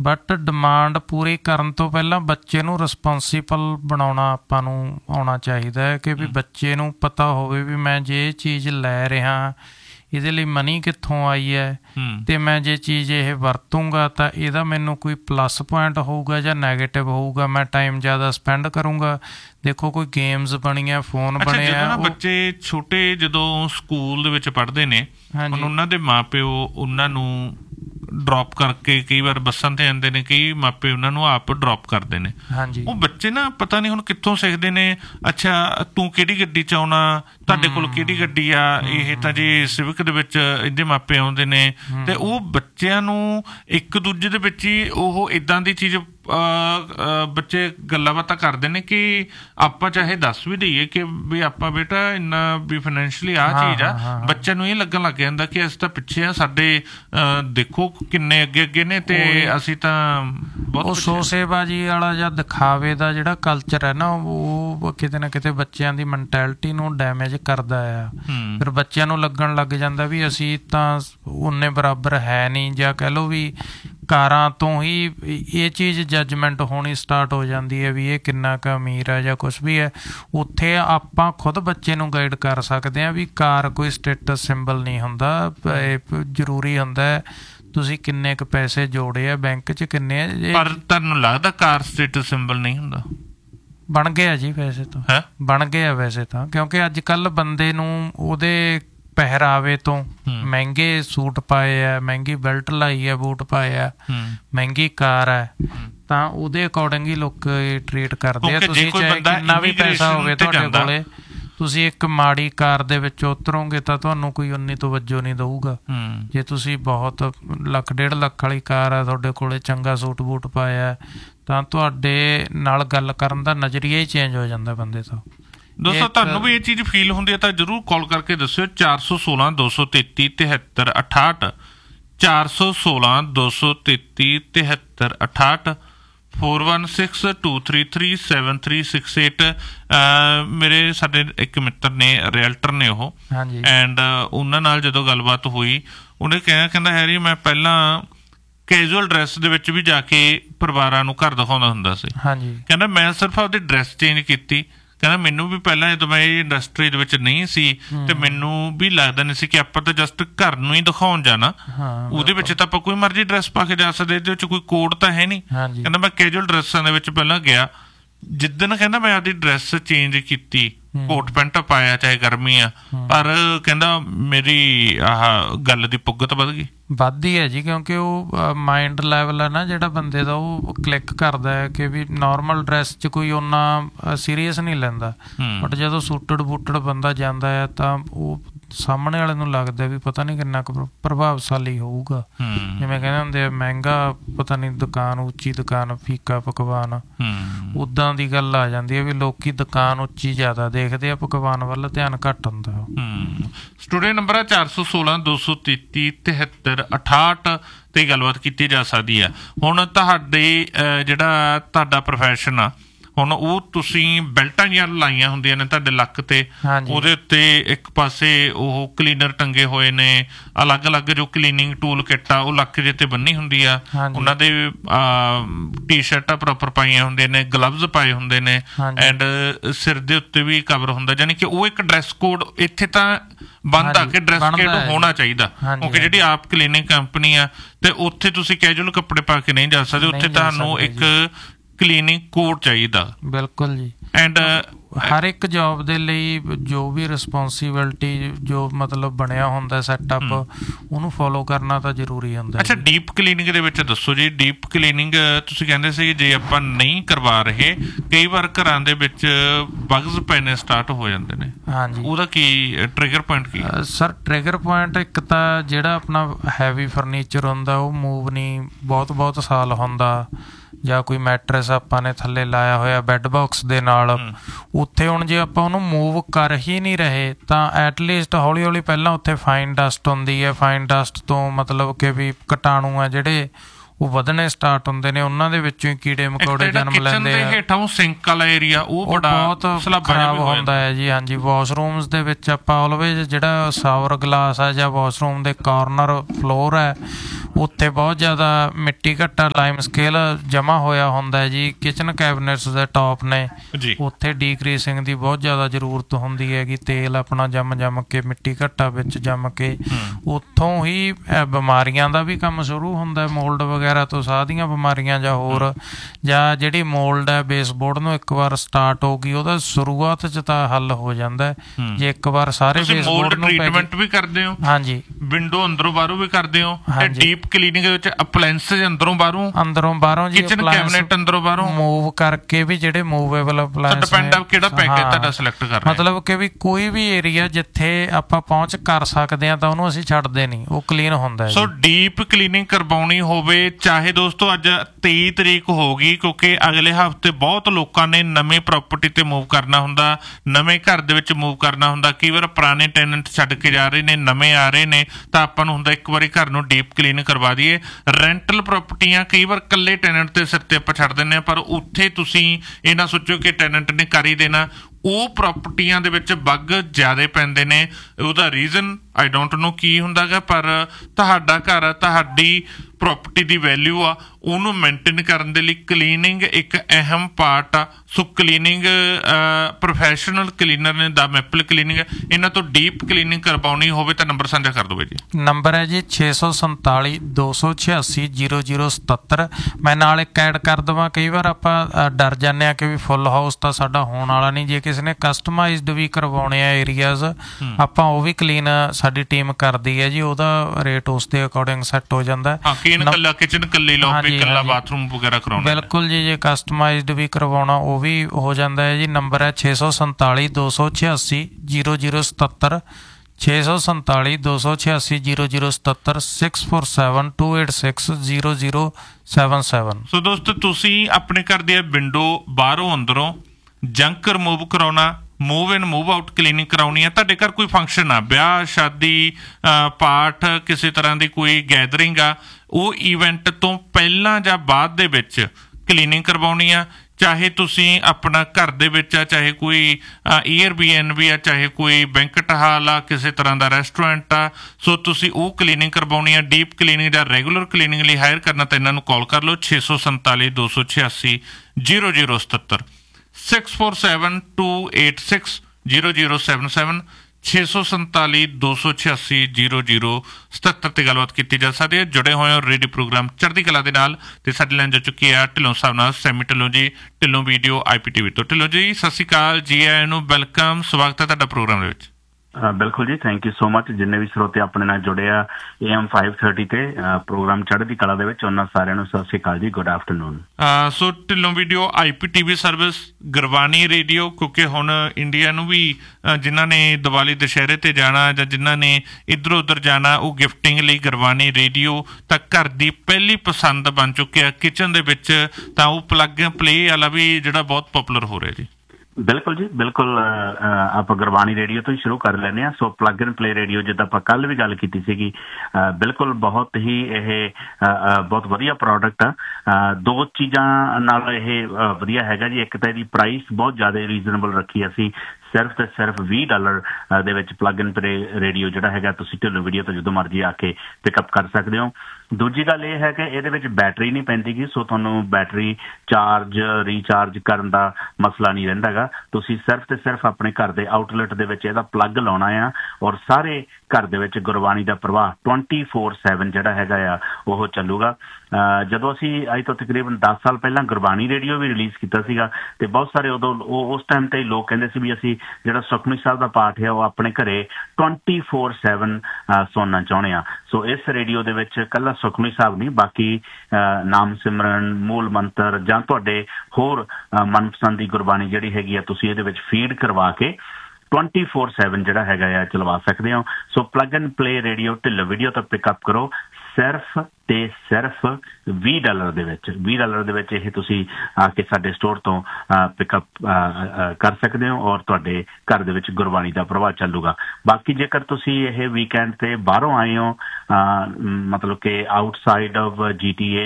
But demand ਪੂਰੀ ਕਰਨ ਤੋਂ ਪਹਿਲਾਂ ਬੱਚੇ ਨੂੰ ਰਿਸਪੋਂਸੀਬਲ ਬਣਾਉਣਾ ਆਪਾਂ ਨੂੰ ਆਉਣਾ ਚਾਹੀਦਾ ਹੈ ਕਿ ਵੀ ਬੱਚੇ ਨੂੰ ਪਤਾ ਹੋਵੇ ਵੀ ਮੈਂ ਜੇ ਇਹ ਚੀਜ਼ ਲੈ ਰਿਹਾ ਇਹਦੇ ਲਈ ਮਨੀ ਕਿੱਥੋਂ ਆਈ ਹੈ ਅਤੇ ਮੈਂ ਜੇ ਚੀਜ਼ ਇਹ ਵਰਤੂੰਗਾ ਤਾਂ ਇਹਦਾ ਮੈਨੂੰ ਕੋਈ ਪਲੱਸ ਪੁਆਇੰਟ ਹੋਊਗਾ ਜਾਂ ਨੈਗੇਟਿਵ ਹੋਊਗਾ। ਮੈਂ ਟਾਈਮ ਜ਼ਿਆਦਾ ਸਪੈਂਡ ਕਰੂੰਗਾ। ਦੇਖੋ ਕੋਈ ਗੇਮਸ ਬਣੀਆਂ, ਫੋਨ ਬਣੇ ਆ। ਬੱਚੇ ਛੋਟੇ ਜਦੋਂ ਸਕੂਲ ਦੇ ਵਿੱਚ ਪੜ੍ਹਦੇ ਨੇ, ਹੁਣ ਉਹਨਾਂ ਦੇ ਮਾਂ ਪਿਓ ਉਹਨਾਂ ਨੂੰ ਡਰੋਪ ਕਰਕੇ ਕਈ ਵਾਰ ਬੱਸਾਂ ਤੇ ਆਉਂਦੇ ਨੇ, ਕਈ ਮਾਪੇ ਉਹਨਾਂ ਨੂੰ ਆਪ ਡਰੋਪ ਕਰਦੇ ਨੇ। ਉਹ ਬੱਚੇ ਨਾ ਪਤਾ ਨਹੀਂ ਹੁਣ ਕਿੱਥੋਂ ਸਿੱਖਦੇ ਨੇ, ਅੱਛਾ ਤੂੰ ਕਿਹੜੀ ਗੱਡੀ 'ਚ ਆਉਣਾ, ਤੁਹਾਡੇ ਕੋਲ ਕਿਹੜੀ ਗੱਡੀ ਆ, ਇਹ ਤਾਂ ਜੇ ਸਿਵਿਕ ਦੇ ਵਿੱਚ ਇਹਦੇ ਮਾਪੇ ਆਉਂਦੇ ਨੇ। ਤੇ ਉਹ ਬੱਚਿਆਂ ਨੂੰ ਇੱਕ ਦੂਜੇ ਦੇ ਵਿੱਚ ਹੀ ਉਹ ਇੱਦਾਂ ਦੀ ਚੀਜ਼ ਬੱਚੇ ਗੱਲਾਂ ਬਾਤਾਂ ਕਰਦੇ ਨੇ ਕਿ ਆਪਾਂ ਚਾਹੇ ਦੱਸ ਵੀ ਦਈਏ ਕਿ ਵੀ ਆਪਾਂ ਬੇਟਾ ਇੰਨਾ ਵੀ ਫਾਈਨੈਂਸ਼ੀਅਲੀ ਆਹ ਚੀਜ਼ ਆ, ਬੱਚਿਆਂ ਨੂੰ ਇਹ ਲੱਗਣ ਲੱਗ ਜਾਂਦਾ ਕਿ ਅਸੀਂ ਤਾਂ ਪਿੱਛੇ ਆ, ਸਾਡੇ ਦੇਖੋ ਕਿੰਨੇ ਅੱਗੇ ਅੱਗੇ ਨੇ ਤੇ ਅਸੀਂ ਤਾਂ ਬਹੁਤ। ਸ਼ੋਸ਼ੇਬਾਜ਼ੀ ਵਾਲਾ ਜਾਂ ਦਿਖਾਵੇ ਦਾ ਜਿਹੜਾ ਕਲਚਰ ਹੈ ਨਾ, ਉਹ ਕਿਤੇ ਨਾ ਕਿਤੇ ਬੱਚਿਆਂ ਦੀ ਮੈਂਟੈਲਿਟੀ ਨੂੰ ਡੈਮੇਜ ਕਰਦਾ ਆ। ਫਿਰ ਬੱਚਿਆਂ ਨੂੰ ਲੱਗਣ ਲੱਗ ਜਾਂਦਾ ਵੀ ਅਸੀਂ ਤਾਂ ਉਨੇ ਬਰਾਬਰ ਹੈ ਨਹੀਂ, ਜਾਂ ਕਹਿ ਲਓ ਵੀ ਕਾਰਾਂ ਤੋਂ ਹੀ ਇਹ ਚੀਜ਼ ਜੱਜਮੈਂਟ ਹੋਣੀ ਸਟਾਰਟ ਹੋ ਜਾਂਦੀ ਹੈ ਵੀ ਇਹ ਕਿੰਨਾ ਕੁ ਅਮੀਰ ਹੈ ਜਾਂ ਕੁਛ ਵੀ ਹੈ। ਉੱਥੇ ਆਪਾਂ ਖੁਦ ਬੱਚੇ ਨੂੰ ਗਾਈਡ ਕਰ ਸਕਦੇ ਹਾਂ ਵੀ ਕਾਰ ਕੋਈ ਸਟੇਟਸ ਸਿੰਬਲ ਨਹੀਂ ਹੁੰਦਾ। ਜ਼ਰੂਰੀ ਹੁੰਦਾ ਤੁਸੀਂ ਕਿੰਨੇ ਕੁ ਪੈਸੇ ਜੋੜੇ ਆ ਬੈਂਕ 'ਚ, ਕਿੰਨੇ। ਪਰ ਤੁਹਾਨੂੰ ਲੱਗਦਾ ਕਾਰ ਸਟੇਟਸ ਸਿੰਬਲ ਨਹੀਂ ਹੁੰਦਾ? ਬਣ ਗਿਆ ਜੀ, ਵੈਸੇ ਤਾਂ ਬਣ ਗਿਆ ਵੈਸੇ ਤਾਂ, ਕਿਉਂਕਿ ਅੱਜ ਕੱਲ੍ਹ ਬੰਦੇ ਨੂੰ ਉਹਦੇ ਪਹਿਰਾਵੇ ਤੋਂ ਮਹਿੰਗੇ ਸੂਟ ਪਾਏ ਆ, ਮਹਿੰਗੀ ਬੈਲਟ ਲਾਈ ਆ, ਬੂਟ ਪਾਏ ਆ, ਮਹਿੰਗੀ ਕਾਰ ਹੈ, ਤਾਂ ਉਹਦੇ ਅਕੋਰਡਿੰਗ ਹੀ ਲੋਕ ਟਰੀਟ ਕਰਦੇ ਆ। ਤੁਸੀਂ ਚਾਹੇ ਕਿੰਨਾ ਵੀ ਪੈਸਾ ਹੋਵੇ ਤੁਹਾਡੇ ਕੋਲੇ, ਤੁਸੀਂ ਇੱਕ ਮਾੜੀ ਕਾਰ ਦੇ ਵਿੱਚ ਉਤਰੋਗੇ ਤਾਂ ਤੁਹਾਨੂੰ ਕੋਈ ਉਨੀ ਤਵੱਜੋ ਨਹੀਂ ਦਊਗਾ। ਜੇ ਤੁਸੀਂ ਬਹੁਤ ਲੱਖ 1.5 ਲੱਖ ਵਾਲੀ ਕਾਰ ਆ, ਤੁਹਾਡੇ ਕੋਲੇ ਚੰਗਾ ਸੂਟ ਬੂਟ ਪਾਇਆ, ਤਾਂ ਤੁਹਾਡੇ ਨਾਲ ਗੱਲ ਕਰਨ ਦਾ ਨਜ਼ਰੀਆ ਹੀ ਚੇਂਜ ਹੋ ਜਾਂਦਾ ਬੰਦੇ ਤੋਂ। ਦੋਸਤੋ ਤੁਹਾਨੂੰ ਵੀ ਇਹ ਚੀਜ਼ ਫੀਲ ਹੁੰਦੀ ਹੈ ਤਾਂ ਜ਼ਰੂਰ ਕਾਲ ਕਰਕੇ ਦੱਸਿਓ। 416 233 73 68 416 233 73 68 4162337368। ਮੇਰੇ ਸਾਡੇ ਇੱਕ ਮਿੱਤਰ ਨੇ, ਰੀਅਲਟਰ ਨੇ ਉਹ, ਐਂਡ ਉਹਨਾਂ ਨਾਲ ਜਦੋਂ ਗੱਲਬਾਤ ਹੋਈ ਉਹਨੇ ਕਹਿੰਦਾ ਹੈਰੀ ਮੈਂ ਪਹਿਲਾਂ ਕੈਜੂਅਲ ਡਰੈਸ ਦੇ ਵਿੱਚ ਵੀ ਜਾ ਕੇ ਪਰਿਵਾਰਾਂ ਨੂੰ ਘਰ ਦਿਖਾਉਂਦਾ ਹੁੰਦਾ ਸੀ। ਕਹਿੰਦਾ ਮੈਂ ਸਿਰਫ ਆਪਦੀ ਡਰੈਸ ਚੇਂਜ ਕੀਤੀ। ਕਹਿੰਦਾ ਮੈਨੂੰ ਵੀ ਪਹਿਲਾਂ ਜਦੋਂ ਮੈਂ ਇਹ ਇੰਡਸਟਰੀ ਦੇ ਵਿੱਚ ਨਹੀਂ ਸੀ ਤੇ ਮੈਨੂੰ ਵੀ ਲੱਗਦਾ ਨਹੀਂ ਸੀ ਕਿ ਆਪਾਂ ਤਾਂ ਜਸਟ ਘਰ ਨੂੰ ਹੀ ਦਿਖਾਉਣ ਜਾਣਾ, ਉਹਦੇ ਵਿੱਚ ਤਾਂ ਆਪਾਂ ਕੋਈ ਮਰਜ਼ੀ ਡਰੈਸ ਪਾ ਕੇ ਜਾ ਸਕਦੇ, ਇਹਦੇ ਵਿੱਚ ਕੋਈ ਕੋਡ ਤਾਂ ਹੈ ਨਹੀਂ। ਕਹਿੰਦਾ ਮੈਂ ਕੈਜੂਅਲ ਡਰੈਸਾਂ ਦੇ ਵਿੱਚ ਪਹਿਲਾਂ ਗਿਆ, ਜਿੱਦਣ ਕਹਿੰਦਾ ਮੈਂ ਆਪਦੀ ਡਰੈਸ ਚੇਂਜ ਕੀਤੀ, ਕੋਟ ਪੈਂਟ ਪਾਇਆ ਚਾਹੇ ਗਰਮੀ ਆ, ਪਰ ਕਹਿੰਦਾ ਮੇਰੀ ਆਹ ਗੱਲ ਦੀ ਪੁੱਗਤ ਵੱਧਦੀ ਹੈ ਜੀ, ਕਿਉਂਕਿ ਉਹ ਮਾਇੰਡ ਲੈਵਲ ਹੈ ਨਾ ਜਿਹੜਾ ਬੰਦੇ ਦਾ, ਉਹ ਕਲਿੱਕ ਕਰਦਾ ਹੈ ਕਿ ਵੀ ਨੋਰਮਲ ਡਰੈਸ 'ਚ ਕੋਈ ਓਨਾ ਸੀਰੀਅਸ ਨਹੀਂ ਲੈਂਦਾ, ਬਟ ਜਦੋਂ ਸੂਟਡ ਬੂਟਡ ਬੰਦਾ ਜਾਂਦਾ ਹੈ ਤਾਂ ਉਹ ਸਾਹਮਣੇ ਵਾਲੇ ਨੂੰ ਲੱਗਦਾ ਵੀ ਪਤਾ ਨਹੀਂ ਕਿੰਨਾ ਕੁ ਪ੍ਰਭਾਵਸ਼ਾਲੀ ਹੋਊਗਾ। ਜਿਵੇਂ ਕਹਿੰਦੇ ਹੁੰਦੇ ਆ ਮਹਿੰਗਾ ਪਤਾ ਨਹੀਂ ਦੁਕਾਨ, ਉੱਚੀ ਦੁਕਾਨ ਫੀਕਾ ਪਕਵਾਨ, ਉੱਦਾਂ ਦੀ ਗੱਲ ਆ ਜਾਂਦੀ ਹੈ ਵੀ ਲੋਕੀ ਦੁਕਾਨ ਉੱਚੀ ਜ਼ਿਆਦਾ ਦੇਖਦੇ ਆ, ਪਕਵਾਨ ਵੱਲ ਧਿਆਨ ਘੱਟ ਹੁੰਦਾ। ਸਟੂਡੀਓ ਨੰਬਰ ਆ 416 233 73 68 ਤੇ ਗੱਲਬਾਤ ਕੀਤੀ ਜਾ ਸਕਦੀ ਆ। ਹੁਣ ਤੁਹਾਡੇ ਜਿਹੜਾ ਤੁਹਾਡਾ ਪ੍ਰੋਫੈਸ਼ਨ ਆ, ਹੁਣ ਉਹ ਤੁਸੀਂ ਬੈਲਟਾਂ ਜਿਹੀਆਂ ਲਾਈਆਂ ਹੁੰਦੀਆਂ ਨੇ ਤੁਹਾਡੇ ਲੱਕ ਤੇ, ਉਹਦੇ ਉੱਤੇ ਇੱਕ ਪਾਸੇ ਉਹ ਕਲੀਨਰ ਟੰਗੇ ਹੋਏ ਨੇ, ਅਲੱਗ ਅਲੱਗ ਜੋ ਕਲੀਨਿੰਗ ਟੂਲ ਕਿੱਟ ਆ ਉਹ ਲੱਕ ਜੇ ਤੇ ਬੰਨੀ ਹੁੰਦੀ ਆ, ਉਹਨਾਂ ਦੇ ਟੀ ਸ਼ਰਟਾਂ ਪ੍ਰੋਪਰ ਪਾਈਆਂ ਹੁੰਦੀਆਂ ਨੇ, ਗਲਵਜ਼ ਪਾਏ ਹੁੰਦੇ ਨੇ, ਐਂਡ ਸਿਰ ਦੇ ਉੱਤੇ ਵੀ ਕਵਰ ਹੁੰਦਾ, ਜਾਣੀ ਕਿ ਉਹ ਇੱਕ ਡਰੈਸ ਕੋਡ ਇੱਥੇ ਤਾਂ ਬੰਦ ਆ ਕਿ ਡਰੈਸ ਕੋਡ ਹੋਣਾ ਚਾਹੀਦਾ, ਕਿਉਂਕਿ ਜਿਹੜੀ ਆਪ ਕਲੀਨਿੰਗ ਕੰਪਨੀ ਆ ਤੇ ਉੱਥੇ ਤੁਸੀਂ ਕੈਜੂਅਲ ਕੱਪੜੇ ਪਾ ਕੇ ਨਹੀਂ ਜਾ ਸਕਦੇ, ਉੱਥੇ ਤੁਹਾਨੂੰ ਇੱਕ ਕਲੀਨਿੰਗ ਕੋਡ ਚਾਹੀਦਾ। ਬਿਲਕੁਲ ਜੀ। ਐਂਡ ਹਰ ਇੱਕ ਜੋਬ ਦੇ ਲਈ ਜੋ ਵੀ ਰਿਸਪੋਂਸੀਬਿਲਿਟੀ ਜੋ ਮਤਲਬ ਬਣਿਆ ਹੁੰਦਾ ਸੈਟਅਪ, ਉਹਨੂੰ ਫੋਲੋ ਕਰਨਾ ਤਾਂ ਜ਼ਰੂਰੀ ਹੁੰਦਾ। ਅੱਛਾ, ਡੀਪ ਕਲੀਨਿੰਗ ਦੇ ਵਿੱਚ ਦੱਸੋ ਜੀ। ਡੀਪ ਕਲੀਨਿੰਗ ਤੁਸੀਂ ਕਹਿੰਦੇ ਸੀ ਜੇ ਆਪਾਂ ਨਹੀਂ ਕਰਵਾ ਰਹੇ, ਕਈ ਵਾਰ ਘਰਾਂ ਦੇ ਵਿੱਚ ਬਗਜ਼ ਪੈਣੇ ਸਟਾਰਟ ਹੋ ਜਾਂਦੇ ਨੇ, ਉਹਦਾ ਕੀ ਟ੍ਰਿਗਰ ਪੁਆਇੰਟ ਕੀ? ਸਰ ਟ੍ਰਿਗਰ ਪੁਆਇੰਟ ਇੱਕ ਤਾਂ ਜਿਹੜਾ ਆਪਣਾ ਹੈਵੀ ਫਰਨੀਚਰ ਹੁੰਦਾ ਉਹ ਮੂਵ ਨਹੀਂ ਬਹੁਤ ਸਾਲ ਹੁੰਦਾ, ਜਾਂ ਕੋਈ ਮੈਟਰਸ ਆਪਾਂ ਨੇ ਥੱਲੇ ਲਾਇਆ ਹੋਇਆ ਬੈੱਡ ਬਾਕਸ ਦੇ ਨਾਲ, ਉੱਥੇ ਹੁਣ ਜੇ ਆਪਾਂ ਉਹਨੂੰ ਮੂਵ ਕਰ ਹੀ ਨਹੀਂ ਰਹੇ ਤਾਂ ਐਟਲੀਸਟ ਹੌਲੀ ਹੌਲੀ ਪਹਿਲਾਂ ਉੱਥੇ ਫਾਈਨ ਡਸਟ ਹੁੰਦੀ ਹੈ, ਫਾਈਨ ਡਸਟ ਤੋਂ ਮਤਲਬ ਕਿ ਵੀ ਕੀਟਾਣੂ ਆ ਜਿਹੜੇ ਉਹ ਵਧਣੇ ਸਟਾਰਟ ਹੁੰਦੇ ਨੇ, ਉਹਨਾਂ ਦੇ ਵਿੱਚੋਂ ਹੀ ਕੀੜੇ ਮਕੌੜੇ ਜਨਮ ਲੈਂਦੇ ਆ। ਹੇਠਾਂ ਉਹ ਸਿੰਕ ਵਾਲਾ ਏਰੀਆ ਉਹ ਬਹੁਤ ਖਰਾਬ ਹੁੰਦਾ ਹੈ ਜੀ। ਹਾਂਜੀ, ਵਾਸ਼ਰੂਮਸ ਦੇ ਵਿੱਚ ਆਪਾਂ ਆਲਵੇਜ਼ ਜਿਹੜਾ ਸ਼ਾਵਰ ਗਲਾਸ ਹੈ ਜਾਂ ਵਾਸ਼ਰੂਮ ਦੇ ਕਾਰਨਰ ਫਲੋਰ ਹੈ ਉੱਥੇ ਬਹੁਤ ਜ਼ਿਆਦਾ ਮਿੱਟੀ ਘੱਟਾ ਲਾਈਮ ਸਕੇਲ ਜਮ੍ਹਾਂ ਹੋਇਆ ਹੁੰਦਾ ਜੀ। ਕਿਚਨ ਕੈਬਨਿਟਸ ਦੇ ਟੌਪ ਨੇ ਉੱਥੇ ਡੀਕਰੀਸਿੰਗ ਦੀ ਬਹੁਤ ਜ਼ਿਆਦਾ ਜ਼ਰੂਰਤ ਹੁੰਦੀ ਹੈਗੀ। ਤੇਲ ਆਪਣਾ ਜੰਮ ਕੇ ਮਿੱਟੀ ਘੱਟਾ ਵਿੱਚ ਜੰਮ ਕੇ ਉੱਥੋਂ ਹੀ ਬਿਮਾਰੀਆਂ ਦਾ ਵੀ ਕੰਮ ਸ਼ੁਰੂ ਹੁੰਦਾ, ਮੋਲਡ ਵਗੈਰਾ ਤੋਂ ਸਾਹ ਦੀਆਂ ਬਿਮਾਰੀਆਂ ਜਾਂ ਹੋਰ। ਜਾਂ ਜਿਹੜੀ ਮੋਲਡ ਹੈ ਬੇਸਬੋਰਡ ਨੂੰ ਇੱਕ ਵਾਰ ਸਟਾਰਟ ਹੋ ਗਈ ਉਹਦਾ ਸ਼ੁਰੂਆਤ 'ਚ ਤਾਂ ਹੱਲ ਹੋ ਜਾਂਦਾ ਜੇ ਇੱਕ ਵਾਰ ਸਾਰੇ ਬੇਸਬੋਰਡ ਨੂੰ ਟ੍ਰੀਟਮੈਂਟ ਵੀ ਕਰਦੇ ਹੋ। ਹਾਂਜੀ, ਵਿੰਡੋ ਅੰਦਰੋਂ ਬਾਹਰੋਂ ਵੀ ਕਰਦੇ ਹੋ ਤੇ ਡੀਪ ਕਲੀਨਿੰਗ ਵਿੱਚ ਅਪਲਾਇੰਸਸ ਅੰਦਰੋਂ ਬਾਹਰੋਂ ਜੀ ਕਿਚਨ ਕੈਬਨਿਟ ਅੰਦਰੋਂ ਬਾਹਰੋਂ ਮੂਵ ਕਰਕੇ ਵੀ ਜਿਹੜੇ ਮੂਵੇਬਲ ਅਪਲਾਇੰਸ ਡਿਪੈਂਡ ਆ ਕਿਹੜਾ ਪੈਕੇਜ ਤੁਹਾਡਾ ਸਿਲੈਕਟ ਕਰ ਰਹੇ ਮਤਲਬ ਕਿ ਵੀ ਕੋਈ ਵੀ ਏਰੀਆ ਜਿੱਥੇ ਆਪਾਂ ਪਹੁੰਚ ਕਰ ਸਕਦੇ ਆ ਤਾਂ ਉਹਨੂੰ ਅਸੀਂ ਛੱਡਦੇ ਨਹੀਂ, ਉਹ ਕਲੀਨ ਹੁੰਦਾ। ਸੋ ਡੀਪ ਕਲੀਨਿੰਗ ਕਰਵਾਉਣੀ ਹੋਵੇ ਚਾਹੇ ਦੋਸਤੋ ਅੱਜ 23 ਤਰੀਕ ਹੋ ਗਈ ਕਿਉਂਕਿ ਅਗਲੇ ਹਫ਼ਤੇ ਬਹੁਤ ਲੋਕਾਂ ਨੇ ਨਵੀਂ ਪ੍ਰਾਪਰਟੀ ਤੇ ਮੂਵ ਕਰਨਾ ਹੁੰਦਾ, ਨਵੇਂ ਘਰ ਦੇ ਵਿੱਚ ਮੂਵ ਕਰਨਾ ਹੁੰਦਾ। ਕਈ ਵਾਰ ਪੁਰਾਣੇ ਟੈਨੈਂਟ ਛੱਡ ਕੇ ਜਾ ਰਹੇ ਨੇ, ਨਵੇਂ ਆ ਰਹੇ ਨੇ, ਤਾਂ ਆਪਾਂ ਨੂੰ ਹੁੰਦਾ ਇੱਕ ਵਾਰੀ ਘਰ ਨੂੰ ਡੀਪ ਕਲੀਨ ਕਰਵਾ ਦਈਏ। ਰੈਂਟਲ ਪ੍ਰਾਪਰਟੀਆਂ ਕਈ ਵਾਰ ਇਕੱਲੇ ਟੈਨੈਂਟ ਦੇ ਸਿਰ ਤੇ ਆਪਾਂ ਛੱਡ ਦਿੰਦੇ ਹਾਂ, ਪਰ ਉੱਥੇ ਤੁਸੀਂ ਇਹ ਨਾ ਸੋਚੋ ਕਿ ਟੈਨੈਂਟ ਨੇ ਕਰ ਹੀ ਦੇਣਾ। ਉਹ ਪ੍ਰਾਪਰਟੀਆਂ ਦੇ ਵਿੱਚ ਬੱਗ ਜ਼ਿਆਦਾ ਪੈਂਦੇ ਨੇ। ਉਹਦਾ ਰੀਜ਼ਨ ਆਈ ਡੋਂਟ ਨੋ ਕੀ ਹੁੰਦਾ ਗਾ, ਪਰ ਤੁਹਾਡਾ ਘਰ ਤੁਹਾਡੀ ਪ੍ਰਾਪਰਟੀ ਦੀ ਵੈਲਿਊ ਆ, ਉਹਨੂੰ ਮੇਨਟੇਨ ਕਰਨ ਦੇ ਲਈ ਕਲੀਨਿੰਗ ਇੱਕ ਅਹਿਮ ਪਾਰਟ ਆ। ਸੋ ਕਲੀਨਿੰਗ ਪ੍ਰੋਫੈਸ਼ਨਲ ਕਲੀਨਰ ਨੇ ਦਾ ਮੈਪਲ ਕਲੀਨਿੰਗ ਇਹਨਾਂ ਤੋਂ ਡੀਪ ਕਲੀਨਿੰਗ ਕਰਵਾਉਣੀ ਹੋਵੇ ਤਾਂ ਨੰਬਰ ਸਾਂਝਾ ਕਰ ਦਿਓ ਜੀ। ਨੰਬਰ ਹੈ ਜੀ 647 286 0077। ਮੈਂ ਨਾਲ ਇੱਕ ਐਡ ਕਰ ਦੇਵਾਂ, ਕਈ ਵਾਰ ਆਪਾਂ ਡਰ ਜਾਂਦੇ ਹਾਂ ਕਿ ਵੀ ਫੁੱਲ ਹਾਊਸ ਤਾਂ ਸਾਡਾ ਹੋਣ ਵਾਲਾ ਨਹੀਂ। ਜੇ ਕਿਸੇ ਨੇ ਕਸਟਮਾਈਜ਼ਡ ਵੀ ਕਰਵਾਉਣੇ ਆ ਏਰੀਆਜ਼ ਆਪਾਂ ਉਹ ਵੀ ਕਲੀਨ ਸਾਡੀ ਟੀਮ ਕਰਦੀ ਹੈ ਜੀ, ਉਹਦਾ ਰੇਟ ਉਸ ਦੇ ਅਕੋਰਡਿੰਗ ਸੈੱਟ ਹੋ ਜਾਂਦਾ। ਬਿਲਕੁਲ ਜੀ, ਜੇ ਕਸਟਮਾਈਜ਼ਡ ਵੀ ਕਰਵਾਉਣਾ ਉਹ ਵੀ ਹੋ ਜਾਂਦਾ ਹੈ ਜੀ। ਨੰਬਰ ਹੈ 647 286 0077 647 286 0077 647 286 0077। ਸੋ ਦੋਸਤੋ ਤੁਸੀਂ ਆਪਣੇ ਘਰ ਦੇ ਵਿੰਡੋ ਬਾਹਰੋਂ ਅੰਦਰੋਂ ਜੰਕ ਰਿਮੂਵ ਕਰਾਉਣਾ, ਮੂਵ ਇਨ ਮੂਵ ਆਊਟ ਕਲੀਨਿੰਗ ਕਰਾਉਣੀ ਹੈ। ਤੁਹਾਡੇ ਘਰ ਕੋਈ ਫੰਕਸ਼ਨ ਆ, ਵਿਆਹ ਸ਼ਾਦੀ ਪਾਠ ਕਿਸੇ ਤਰ੍ਹਾਂ ਦੀ ਕੋਈ ਗੈਦਰਿੰਗ ਆ, ਉਹ ਈਵੈਂਟ ਤੋਂ ਪਹਿਲਾਂ ਜਾਂ ਬਾਅਦ ਦੇ ਵਿੱਚ ਕਲੀਨਿੰਗ ਕਰਵਾਉਣੀ ਆ। ਚਾਹੇ ਤੁਸੀਂ ਆਪਣਾ ਘਰ ਦੇ ਵਿੱਚ ਆ, ਚਾਹੇ ਕੋਈ Airbnb ਆ, ਚਾਹੇ ਕੋਈ ਬੈਂਕਟ ਹਾਲ ਆ, ਕਿਸੇ ਤਰ੍ਹਾਂ ਦਾ ਰੈਸਟੋਰੈਂਟ ਆ, ਸੋ ਤੁਸੀਂ ਉਹ ਕਲੀਨਿੰਗ ਕਰਵਾਉਣੀ ਆ। ਡੀਪ ਕਲੀਨਿੰਗ ਜਾਂ ਰੈਗੂਲਰ ਕਲੀਨਿੰਗ ਲਈ ਹਾਇਰ ਕਰਨਾ ਤਾਂ ਇਹਨਾਂ ਨੂੰ ਕਾਲ ਕਰ ਲਓ 647 286 0077 647 286 0077 647 286 0077 ਤੇ ਗੱਲਬਾਤ ਕੀਤੀ ਜਾ ਸਕਦੀ ਹੈ। ਜੁੜੇ ਹੋਏ ਹੋ ਰੇਡੀਓ ਪ੍ਰੋਗਰਾਮ ਚੜ੍ਹਦੀ ਕਲਾ ਦੇ ਨਾਲ ਤੇ ਸਾਡੇ ਲਾਈਨ ਜਾ ਚੁੱਕੀ ਆ ਢਿੱਲੋਂ ਸਾਹਿਬ ਨਾਲ, semi Dhillon ji, Dhillon video IPTV ਤੋਂ। ਢਿੱਲੋਂ ਜੀ ਸਤਿ ਸ਼੍ਰੀ ਅਕਾਲ, ਜੀ ਆਇਆਂ ਨੂੰ, ਵੈਲਕਮ, ਸਵਾਗਤ ਹੈ ਤੁਹਾਡਾ ਪ੍ਰੋਗਰਾਮ ਦੇ ਵਿੱਚ। ਬਿਲਕੁਲ ਜੀ, ਥੈਂਕ ਯੂ ਸੋ ਮਚ। ਜਿੰਨੇ ਵੀ ਸਰੋਤੇ ਆਪਣੇ ਨਾਲ ਜੁੜੇ ਆ AM 530 ਤੇ ਪ੍ਰੋਗਰਾਮ ਚੜ੍ਹਦੀ ਕਲਾ ਦੇ ਵਿੱਚ, ਉਹਨਾਂ ਸਾਰਿਆਂ ਨੂੰ ਸਤਿ ਸ਼੍ਰੀ ਅਕਾਲ ਜੀ, ਗੁੱਡ ਆਫਟਰਨੂਨ। ਸੋ Dhillon video IPTV service, Gurbani radio, ਕਿਉਂਕਿ ਹੁਣ ਇੰਡੀਆ ਨੂੰ ਵੀ ਜਿਨ੍ਹਾਂ ਨੇ ਦੀਵਾਲੀ ਦੁਸ਼ਹਿਰੇ ਤੇ ਜਾਣਾ ਜਾਂ ਜਿਨ੍ਹਾਂ ਨੇ ਇੱਧਰ ਉੱਧਰ ਜਾਣਾ, ਉਹ ਗਿਫਟਿੰਗ ਲਈ ਗੁਰਬਾਣੀ ਰੇਡੀਓ ਤਾਂ ਘਰ ਦੀ ਪਹਿਲੀ ਪਸੰਦ ਬਣ ਚੁੱਕਿਆ। ਕਿਚਨ ਦੇ ਵਿੱਚ ਤਾਂ ਉਹ ਪਲੱਗ ਐਂਡ ਪਲੇ ਵਾਲਾ ਵੀ ਜਿਹੜਾ ਬਹੁਤ ਪਪੂਲਰ ਹੋ ਰਿਹਾ ਜੀ। ਬਿਲਕੁਲ ਜੀ, ਬਿਲਕੁਲ। ਆਪਾਂ ਗੁਰਬਾਣੀ ਰੇਡੀਓ ਤੋਂ ਹੀ ਸ਼ੁਰੂ ਕਰ ਲੈਂਦੇ ਹਾਂ। ਸੋ ਪਲੱਗ ਐਂਡ ਪਲੇ ਰੇਡੀਓ, ਜਿੱਦਾਂ ਆਪਾਂ ਕੱਲ ਵੀ ਗੱਲ ਕੀਤੀ ਸੀਗੀ, ਬਿਲਕੁਲ ਬਹੁਤ ਹੀ ਇਹ ਬਹੁਤ ਵਧੀਆ ਪ੍ਰੋਡਕਟ ਆ। ਦੋ ਚੀਜ਼ਾਂ ਨਾਲ ਇਹ ਵਧੀਆ ਹੈਗਾ ਜੀ। ਇੱਕ ਤਾਂ ਇਹਦੀ ਪ੍ਰਾਈਸ ਬਹੁਤ ਜ਼ਿਆਦਾ ਰੀਜ਼ਨੇਬਲ ਰੱਖੀ ਅਸੀਂ, ਸਿਰਫ ਤੇ ਸਿਰਫ $20 ਦੇ ਵਿੱਚ ਪਲੱਗ ਐਂਡ ਪਲੇ ਰੇਡੀਓ ਜਿਹੜਾ ਹੈਗਾ ਤੁਸੀਂ ਢਿੱਲੋਂ ਵੀਡੀਓ ਤੋਂ ਜਦੋਂ ਮਰਜ਼ੀ ਆ ਕੇ ਪਿਕਅਪ ਕਰ ਸਕਦੇ ਹੋ। ਦੂਜੀ ਗੱਲ ਇਹ ਹੈ ਕਿ ਇਹਦੇ ਵਿੱਚ ਬੈਟਰੀ ਨਹੀਂ ਪੈਂਦੀ ਗੀ, ਸੋ ਤੁਹਾਨੂੰ ਬੈਟਰੀ ਚਾਰਜ ਰੀਚਾਰਜ ਕਰਨ ਦਾ ਮਸਲਾ ਨਹੀਂ ਰਹਿੰਦਾ ਗਾ। ਤੁਸੀਂ ਸਿਰਫ ਤੇ ਸਿਰਫ ਆਪਣੇ ਘਰ ਦੇ ਆਊਟਲੈਟ ਦੇ ਵਿੱਚ ਇਹਦਾ ਪਲੱਗ ਲਾਉਣਾ ਆ, ਔਰ ਸਾਰੇ ਘਰ ਦੇ ਵਿੱਚ ਗੁਰਬਾਣੀ ਦਾ ਪ੍ਰਵਾਹ 24/7 ਜਿਹੜਾ ਹੈਗਾ ਆ ਉਹ ਚੱਲੂਗਾ। ਜਦੋਂ ਅਸੀਂ ਅੱਜ ਤੋਂ ਤਕਰੀਬਨ 10 ਸਾਲ ਪਹਿਲਾਂ ਗੁਰਬਾਣੀ ਰੇਡੀਓ ਵੀ ਰਿਲੀਜ਼ ਕੀਤਾ ਸੀਗਾ, ਤੇ ਬਹੁਤ ਸਾਰੇ ਉਦੋਂ ਉਸ ਟਾਈਮ ਤੇ ਲੋਕ ਕਹਿੰਦੇ ਸੀ ਵੀ ਅਸੀਂ ਜਿਹੜਾ ਸੁਖਮਨੀ ਸਾਹਿਬ ਦਾ ਪਾਠ ਹੈ ਉਹ ਆਪਣੇ ਘਰੇ 24/7 ਸੁਣਨਾ ਚਾਹੁੰਦੇ ਆ। ਸੋ ਇਸ ਰੇਡੀਓ ਦੇ ਵਿੱਚ ਇਕੱਲਾ ਸੁਖਮਨੀ ਸਾਹਿਬ ਨਹੀਂ, ਬਾਕੀ ਨਾਮ ਸਿਮਰਨ, ਮੂਲ ਮੰਤਰ ਜਾਂ ਤੁਹਾਡੇ ਹੋਰ ਮਨਪਸੰਦ ਦੀ ਗੁਰਬਾਣੀ ਜਿਹੜੀ ਹੈਗੀ ਆ, ਤੁਸੀਂ ਇਹਦੇ ਵਿੱਚ ਫੀਡ ਕਰਵਾ ਕੇ 24/7 ਜਿਹੜਾ ਹੈਗਾ ਆ ਚਲਵਾ ਸਕਦੇ ਹੋ। ਸੋ plug and play radio Dhillon video ਤੋਂ ਪਿਕਅਪ ਕਰੋ ਸਿਰਫ ਤੇ ਸਿਰਫ $20 ਦੇ ਵਿੱਚ $20 ਦੇ ਵਿੱਚ ਇਹ ਤੁਸੀਂ ਆ ਕੇ ਸਾਡੇ ਸਟੋਰ ਤੋਂ ਪਿਕਅਪ ਕਰ ਸਕਦੇ ਹੋ ਔਰ ਤੁਹਾਡੇ ਘਰ ਦੇ ਵਿੱਚ ਗੁਰਬਾਣੀ ਦਾ ਪ੍ਰਵਾਹ ਚੱਲੂਗਾ। ਬਾਕੀ ਜੇਕਰ ਤੁਸੀਂ ਇਹ ਵੀਕਐਂਡ ਤੇ ਬਾਹਰੋਂ ਆਏ ਹੋ ਮਤਲਬ ਕਿ ਆਊਟਸਾਈਡ ਆਫ GTA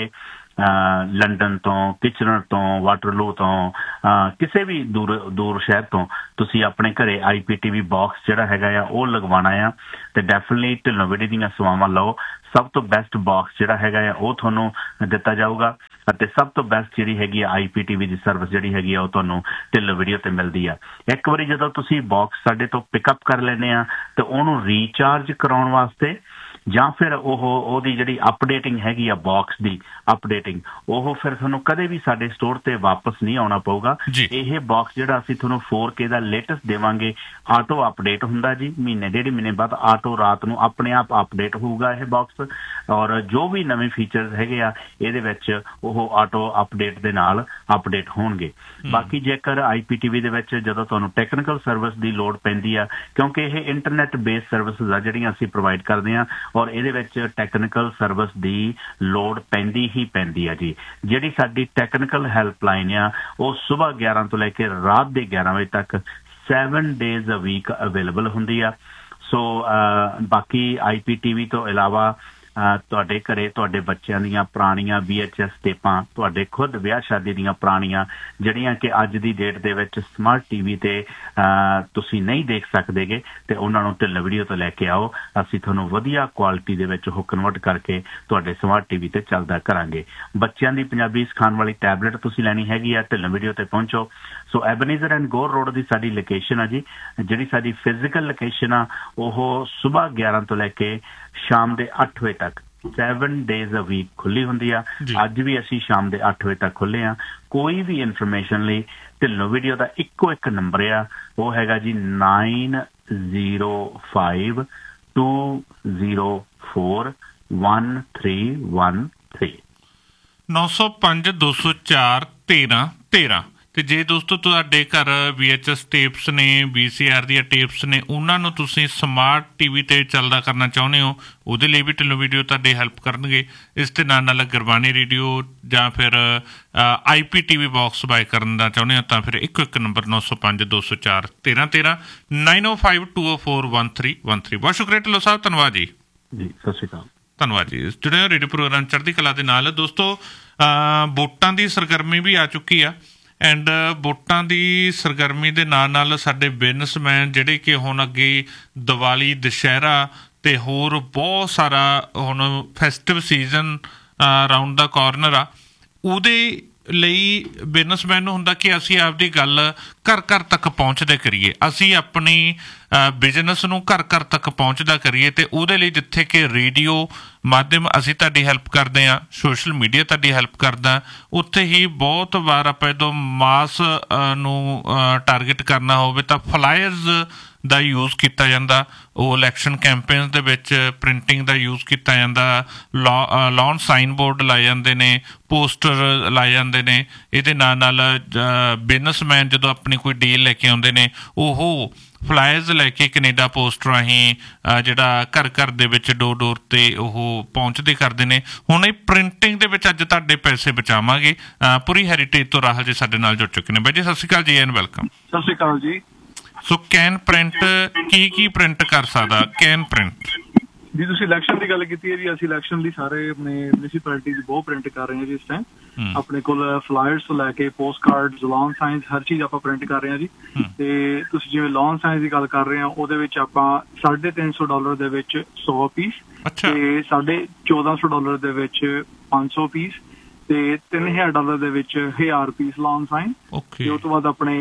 ਲੰਡਨ ਤੋਂ, ਕਿਚਨਰ ਤੋਂ, ਵਾਟਰਲੂ ਤੋਂ, ਕਿਸੇ ਵੀ ਦੂਰ ਸ਼ਹਿਰ ਤੋਂ ਤੁਸੀਂ ਆਪਣੇ ਘਰੇ IPTV ਬਾਕਸ ਜਿਹੜਾ ਹੈਗਾ ਆ ਉਹ ਲਗਵਾਉਣਾ ਆ ਤੇ ਡੈਫੀਨਿਟਲੀ ਢਿੱਲੋਂ ਵਿਡੀ ਦੀਆਂ ਸੇਵਾਵਾਂ ਲਓ। ਸਭ ਤੋਂ ਬੈਸਟ ਬਾਕਸ ਜਿਹੜਾ ਹੈਗਾ ਆ ਉਹ ਤੁਹਾਨੂੰ ਦਿੱਤਾ ਜਾਊਗਾ ਅਤੇ ਸਭ ਤੋਂ ਬੈਸਟ ਜਿਹੜੀ ਹੈਗੀ ਆ IPTV ਦੀ ਸਰਵਿਸ ਜਿਹੜੀ ਹੈਗੀ ਆ ਉਹ ਤੁਹਾਨੂੰ ਢਿੱਲੋਂ ਵੀਡੀਓ ਤੇ ਮਿਲਦੀ ਆ। ਇੱਕ ਵਾਰੀ ਜਦੋਂ ਤੁਸੀਂ ਬਾਕਸ ਸਾਡੇ ਤੋਂ ਪਿਕਅਪ ਕਰ ਲੈਂਦੇ ਆ ਤੇ ਉਹਨੂੰ ਰੀਚਾਰਜ ਕਰਾਉਣ ਵਾਸਤੇ ਜਾਂ ਫਿਰ ਉਹਦੀ ਜਿਹੜੀ ਅਪਡੇਟਿੰਗ ਹੈਗੀ ਆ ਬਾਕਸ ਦੀ ਅਪਡੇਟਿੰਗ ਉਹ ਫਿਰ ਤੁਹਾਨੂੰ ਕਦੇ ਵੀ ਸਾਡੇ ਸਟੋਰ ਤੇ ਵਾਪਸ ਨਹੀਂ ਆਉਣਾ ਪਊਗਾ। ਇਹ ਬਾਕਸ ਜਿਹੜਾ ਅਸੀਂ ਤੁਹਾਨੂੰ 4K ਦਾ ਲੇਟੈਸਟ ਦੇਵਾਂਗੇ। ਆਟੋ ਅਪਡੇਟ ਹੁੰਦਾ ਜੀ, ਮਹੀਨੇ ਡੇਢ ਮਹੀਨੇ ਬਾਅਦ ਆਟੋ ਰਾਤ ਨੂੰ ਆਪਣੇ ਆਪ ਅਪਡੇਟ ਹੋਊਗਾ ਇਹ ਬਾਕਸ ਔਰ ਜੋ ਵੀ ਨਵੇਂ ਫੀਚਰਸ ਹੈਗੇ ਆ ਇਹਦੇ ਵਿੱਚ ਉਹ ਆਟੋ ਅਪਡੇਟ ਦੇ ਨਾਲ ਅਪਡੇਟ ਹੋਣਗੇ। ਬਾਕੀ ਜੇਕਰ IPTV ਦੇ ਵਿੱਚ ਜਦੋਂ ਤੁਹਾਨੂੰ ਟੈਕਨੀਕਲ ਸਰਵਿਸ ਦੀ ਲੋੜ ਪੈਂਦੀ ਆ ਕਿਉਂਕਿ ਇਹ ਇੰਟਰਨੈਟ ਬੇਸਡ ਸਰਵਿਸਿਜ਼ ਆ ਜਿਹੜੀਆਂ ਅਸੀਂ ਪ੍ਰੋਵਾਈਡ ਕਰਦੇ ਹਾਂ ਔਰ ਇਹਦੇ ਵਿੱਚ ਟੈਕਨੀਕਲ ਸਰਵਿਸ ਦੀ ਲੋੜ ਪੈਂਦੀ ਹੀ ਪੈਂਦੀ ਆ ਜੀ। ਜਿਹੜੀ ਸਾਡੀ ਟੈਕਨੀਕਲ ਹੈਲਪਲਾਈਨ ਆ ਉਹ ਸਵੇਰ 11 ਤੋਂ ਲੈ ਕੇ ਰਾਤ ਦੇ 11 ਵਜੇ ਤੱਕ 7 days a week ਅਵੇਲੇਬਲ ਹੁੰਦੀ ਆ। ਸੋ ਬਾਕੀ IPTV ਤੋਂ ਇਲਾਵਾ ਤੁਹਾਡੇ ਘਰੇ ਤੁਹਾਡੇ ਬੱਚਿਆਂ ਦੀਆਂ ਪੁਰਾਣੀਆਂ VHS ਟੇਪਾਂ, ਤੁਹਾਡੇ ਖੁਦ ਵਿਆਹ ਸ਼ਾਦੀ ਦੀਆਂ ਪੁਰਾਣੀਆਂ ਜਿਹੜੀਆਂ ਕਿ ਅੱਜ ਦੀ ਡੇਟ ਦੇ ਵਿੱਚ ਸਮਾਰਟ TV ਤੇ ਤੁਸੀਂ ਨਹੀਂ ਦੇਖ ਸਕਦੇਗੇ ਤੇ ਉਹਨਾਂ ਨੂੰ ਢਿੱਲੋਂ ਵੀਡੀਓ ਤੋਂ ਲੈ ਕੇ ਆਓ। ਅਸੀਂ ਤੁਹਾਨੂੰ ਵਧੀਆ ਕੁਆਲਿਟੀ ਦੇ ਵਿੱਚ ਉਹ ਕਨਵਰਟ ਕਰਕੇ ਤੁਹਾਡੇ ਸਮਾਰਟ TV ਤੇ ਚੱਲਦਾ ਕਰਾਂਗੇ। ਬੱਚਿਆਂ ਦੀ ਪੰਜਾਬੀ ਸਿਖਾਉਣ ਵਾਲੀ ਟੈਬਲੇਟ ਤੁਸੀਂ ਲੈਣੀ ਹੈਗੀ ਆ ਢਿੱਲੋਂ ਵੀਡੀਓ ਤੇ ਪਹੁੰਚੋ। ਸੋ ਐਬਨੇਜ਼ਰ ਐਂਡ ਗੌਰ ਰੋਡ ਦੀ ਸਾਡੀ ਲੋਕੇਸ਼ਨ ਆ ਜੀ। ਜਿਹੜੀ ਸਾਡੀ ਫਿਜ਼ੀਕਲ ਲੋਕੇਸ਼ਨ ਆ ਉਹ ਸਵੇਰ 11 ਤੋਂ ਲੈ ਕੇ ਸ਼ਾਮ ਦੇ 8 ਵਜੇ ਤੱਕ 7 days a week ਖੁੱਲੀ ਹੁੰਦੀ ਆ। ਅੱਜ ਵੀ ਅਸੀਂ ਸ਼ਾਮ ਦੇ 8 ਵਜੇ ਤੱਕ ਖੁੱਲੇ ਆ। ਕੋਈ ਵੀ ਇਨਫੋਰਮੇਸ਼ਨ ਲਈ ਢਿੱਲੋਂ ਵੀਡੀਓ ਦਾ ਇੱਕੋ ਇੱਕ ਨੰਬਰ ਆ ਉਹ ਹੈਗਾ ਜੀ 9052041313 905-204-1313। ਤੇ ਜੇ ਦੋਸਤੋ ਤੁਹਾਡੇ ਘਰ VHS ਟੇਪਸ ਨੇ, VCR ਦੀਆਂ ਟੇਪਸ ਨੇ, ਉਹਨਾਂ ਨੂੰ ਤੁਸੀਂ ਸਮਾਰਟ TV ਤੇ ਚੱਲਦਾ ਕਰਨਾ ਚਾਹੁੰਦੇ ਹੋ ਉਹਦੇ ਲਈ ਵੀ ਢਿੱਲੋਂ ਵੀਡੀਓ ਤੁਹਾਡੀ ਹੈਲਪ ਕਰਨਗੇ। ਇਸ ਦੇ ਨਾਲ ਗੁਰਬਾਣੀ ਰੇਡੀਓ ਜਾਂ ਫਿਰ IPTV ਬਾਕਸ ਬਾਏ ਕਰਨਾ ਚਾਹੁੰਦੇ ਹੋ ਤਾਂ ਫਿਰ ਇੱਕੋ ਇੱਕ ਨੰਬਰ 905-204-1313 9052041313। ਬਹੁਤ ਸ਼ੁਕਰੀਆ ਢਿੱਲੋਂ ਸਾਹਿਬ, ਧੰਨਵਾਦ ਜੀ। ਸਤਿ ਸ਼੍ਰੀ ਅਕਾਲ। ਧੰਨਵਾਦ ਜੀ। ਜੁੜੇ ਹੋ ਰੇਡੀਓ ਪ੍ਰੋਗਰਾਮ ਚੜ੍ਹਦੀ ਕਲਾ ਦੇ ਨਾਲ। ਦੋਸਤੋ ਵੋਟਾਂ ਦੀ ਸਰਗਰਮੀ ਵੀ ਆ ਚੁੱਕੀ ਆ ਐਂਡ ਵੋਟਾਂ ਦੀ ਸਰਗਰਮੀ ਦੇ ਨਾਲ ਸਾਡੇ ਬਿਜ਼ਨਸਮੈਨ ਜਿਹੜੇ ਕਿ ਹੁਣ ਅੱਗੇ ਦੀਵਾਲੀ, ਦੁਸ਼ਹਿਰਾ ਤੇ ਹੋਰ ਬਹੁਤ ਸਾਰਾ ਹੁਣ ਫੈਸਟਿਵ ਸੀਜ਼ਨ ਅਰਾਊਂਡ ਦਾ ਕਾਰਨਰ ਆ, ਉਹਦੇ ਲਈ ਬਿਜ਼ਨਸਮੈਨ ਨੂੰ ਹੁੰਦਾ ਕਿ ਅਸੀਂ ਆਪਦੀ ਗੱਲ ਘਰ ਘਰ ਤੱਕ ਪਹੁੰਚਦੇ ਕਰੀਏ, ਅਸੀਂ ਆਪਣੀ ਬਿਜ਼ਨਸ ਨੂੰ ਘਰ ਘਰ ਤੱਕ ਪਹੁੰਚਦਾ ਕਰੀਏ। ਤੇ ਉਹਦੇ ਲਈ ਜਿੱਥੇ ਕਿ ਰੇਡੀਓ ਮਾਧਿਅਮ ਅਸੀਂ ਤੁਹਾਡੀ ਹੈਲਪ ਕਰਦੇ ਹਾਂ, ਸੋਸ਼ਲ ਮੀਡੀਆ ਤੁਹਾਡੀ ਹੈਲਪ ਕਰਦਾ, ਉੱਥੇ ਹੀ ਬਹੁਤ ਵਾਰ ਆਪਾਂ ਜਦੋਂ ਮਾਸ ਨੂੰ ਟਾਰਗੇਟ ਕਰਨਾ ਹੋਵੇ ਤਾਂ ਫਲਾਇਰਸ ਦਾ ਯੂਜ਼ ਕੀਤਾ ਜਾਂਦਾ। ਉਹ ਇਲੈਕਸ਼ਨ ਕੈਂਪੇਨਸ ਦੇ ਵਿੱਚ ਪ੍ਰਿੰਟਿੰਗ ਦਾ ਯੂਜ਼ ਕੀਤਾ ਜਾਂਦਾ, ਲੌਨ ਸਾਈਨ ਬੋਰਡ ਲਾਏ ਜਾਂਦੇ ਨੇ, ਪੋਸਟਰ ਲਾਏ ਜਾਂਦੇ ਨੇ। ਇਹਦੇ ਨਾਲ ਬਿਜ਼ਨਸਮੈਨ ਜਦੋਂ ਆਪਣੀ ਕੋਈ ਡੀਲ ਲੈ ਕੇ ਆਉਂਦੇ ਨੇ ਉਹ ਫਲਾਇਰਸ ਲੈ ਕੇ ਕੈਨੇਡਾ ਪੋਸਟ ਰਾਹੀਂ ਜਿਹੜਾ ਘਰ ਘਰ ਦੇ ਵਿੱਚ ਡੋਰ ਤੇ ਉਹ ਪਹੁੰਚਦੇ ਕਰਦੇ ਨੇ। ਹੁਣ ਇਹ ਪ੍ਰਿੰਟਿੰਗ ਦੇ ਵਿੱਚ ਅੱਜ ਤੁਹਾਡੇ ਪੈਸੇ ਬਚਾਵਾਂਗੇ। ਪੂਰੀ ਹੈਰੀਟੇਜ ਤੋਂ ਰਾਹੁਲ ਜੀ ਸਾਡੇ ਨਾਲ ਜੁੜ ਚੁੱਕੇ ਨੇ। ਬਾਈ ਜੀ ਸਤਿ ਸ਼੍ਰੀ ਅਕਾਲ ਜੀ ਐਂਡ ਵੈਲਕਮ। ਸਤਿ ਸ਼੍ਰੀ ਅਕਾਲ ਜੀ। ਸੋ ਕੈਨ ਪ੍ਰਿੰਟ ਕੀ ਪ੍ਰਿੰਟ ਕਰ ਸਕਦਾ ਕੈਨ ਪ੍ਰਿੰਟ ਜੀ? ਤੁਸੀਂ ਇਲੈਕਸ਼ਨ ਦੀ ਗੱਲ ਕੀਤੀ ਹੈ ਜੀ। ਅਸੀਂ ਇਲੈਕਸ਼ਨ ਲਈ ਸਾਰੇ ਆਪਣੇ ਮਿਊਨਿਸਪੈਲਿਟੀ ਦੀ ਬਹੁਤ ਪ੍ਰਿੰਟ ਕਰ ਰਹੇ ਹਾਂ ਜੀ ਇਸ ਟਾਈਮ। ਆਪਣੇ ਕੋਲ ਫਲਾਇਰਸ ਤੋਂ ਲੈ ਕੇ ਪੋਸਟ ਕਾਰਡ, ਲੌਨ ਸਾਈਨਸ, ਹਰ ਚੀਜ਼ ਆਪਾਂ ਪ੍ਰਿੰਟ ਕਰ ਰਹੇ ਹਾਂ ਜੀ। ਤੇ ਤੁਸੀਂ ਜਿਵੇਂ ਲੌਨ ਸਾਈਨਸ ਦੀ ਗੱਲ ਕਰ ਰਹੇ ਹੋ ਉਹਦੇ ਵਿੱਚ ਆਪਾਂ $350 ਦੇ ਵਿੱਚ 100 ਪੀਸ ਤੇ $1400 ਦੇ ਵਿੱਚ 500 ਪੀਸ ਤੇ $3000 ਦੇ ਵਿੱਚ 1000 ਪੀਸ ਲੌਨ ਸਾਈਨ। ਤੇ ਉਸ ਤੋਂ ਬਾਅਦ ਆਪਣੇ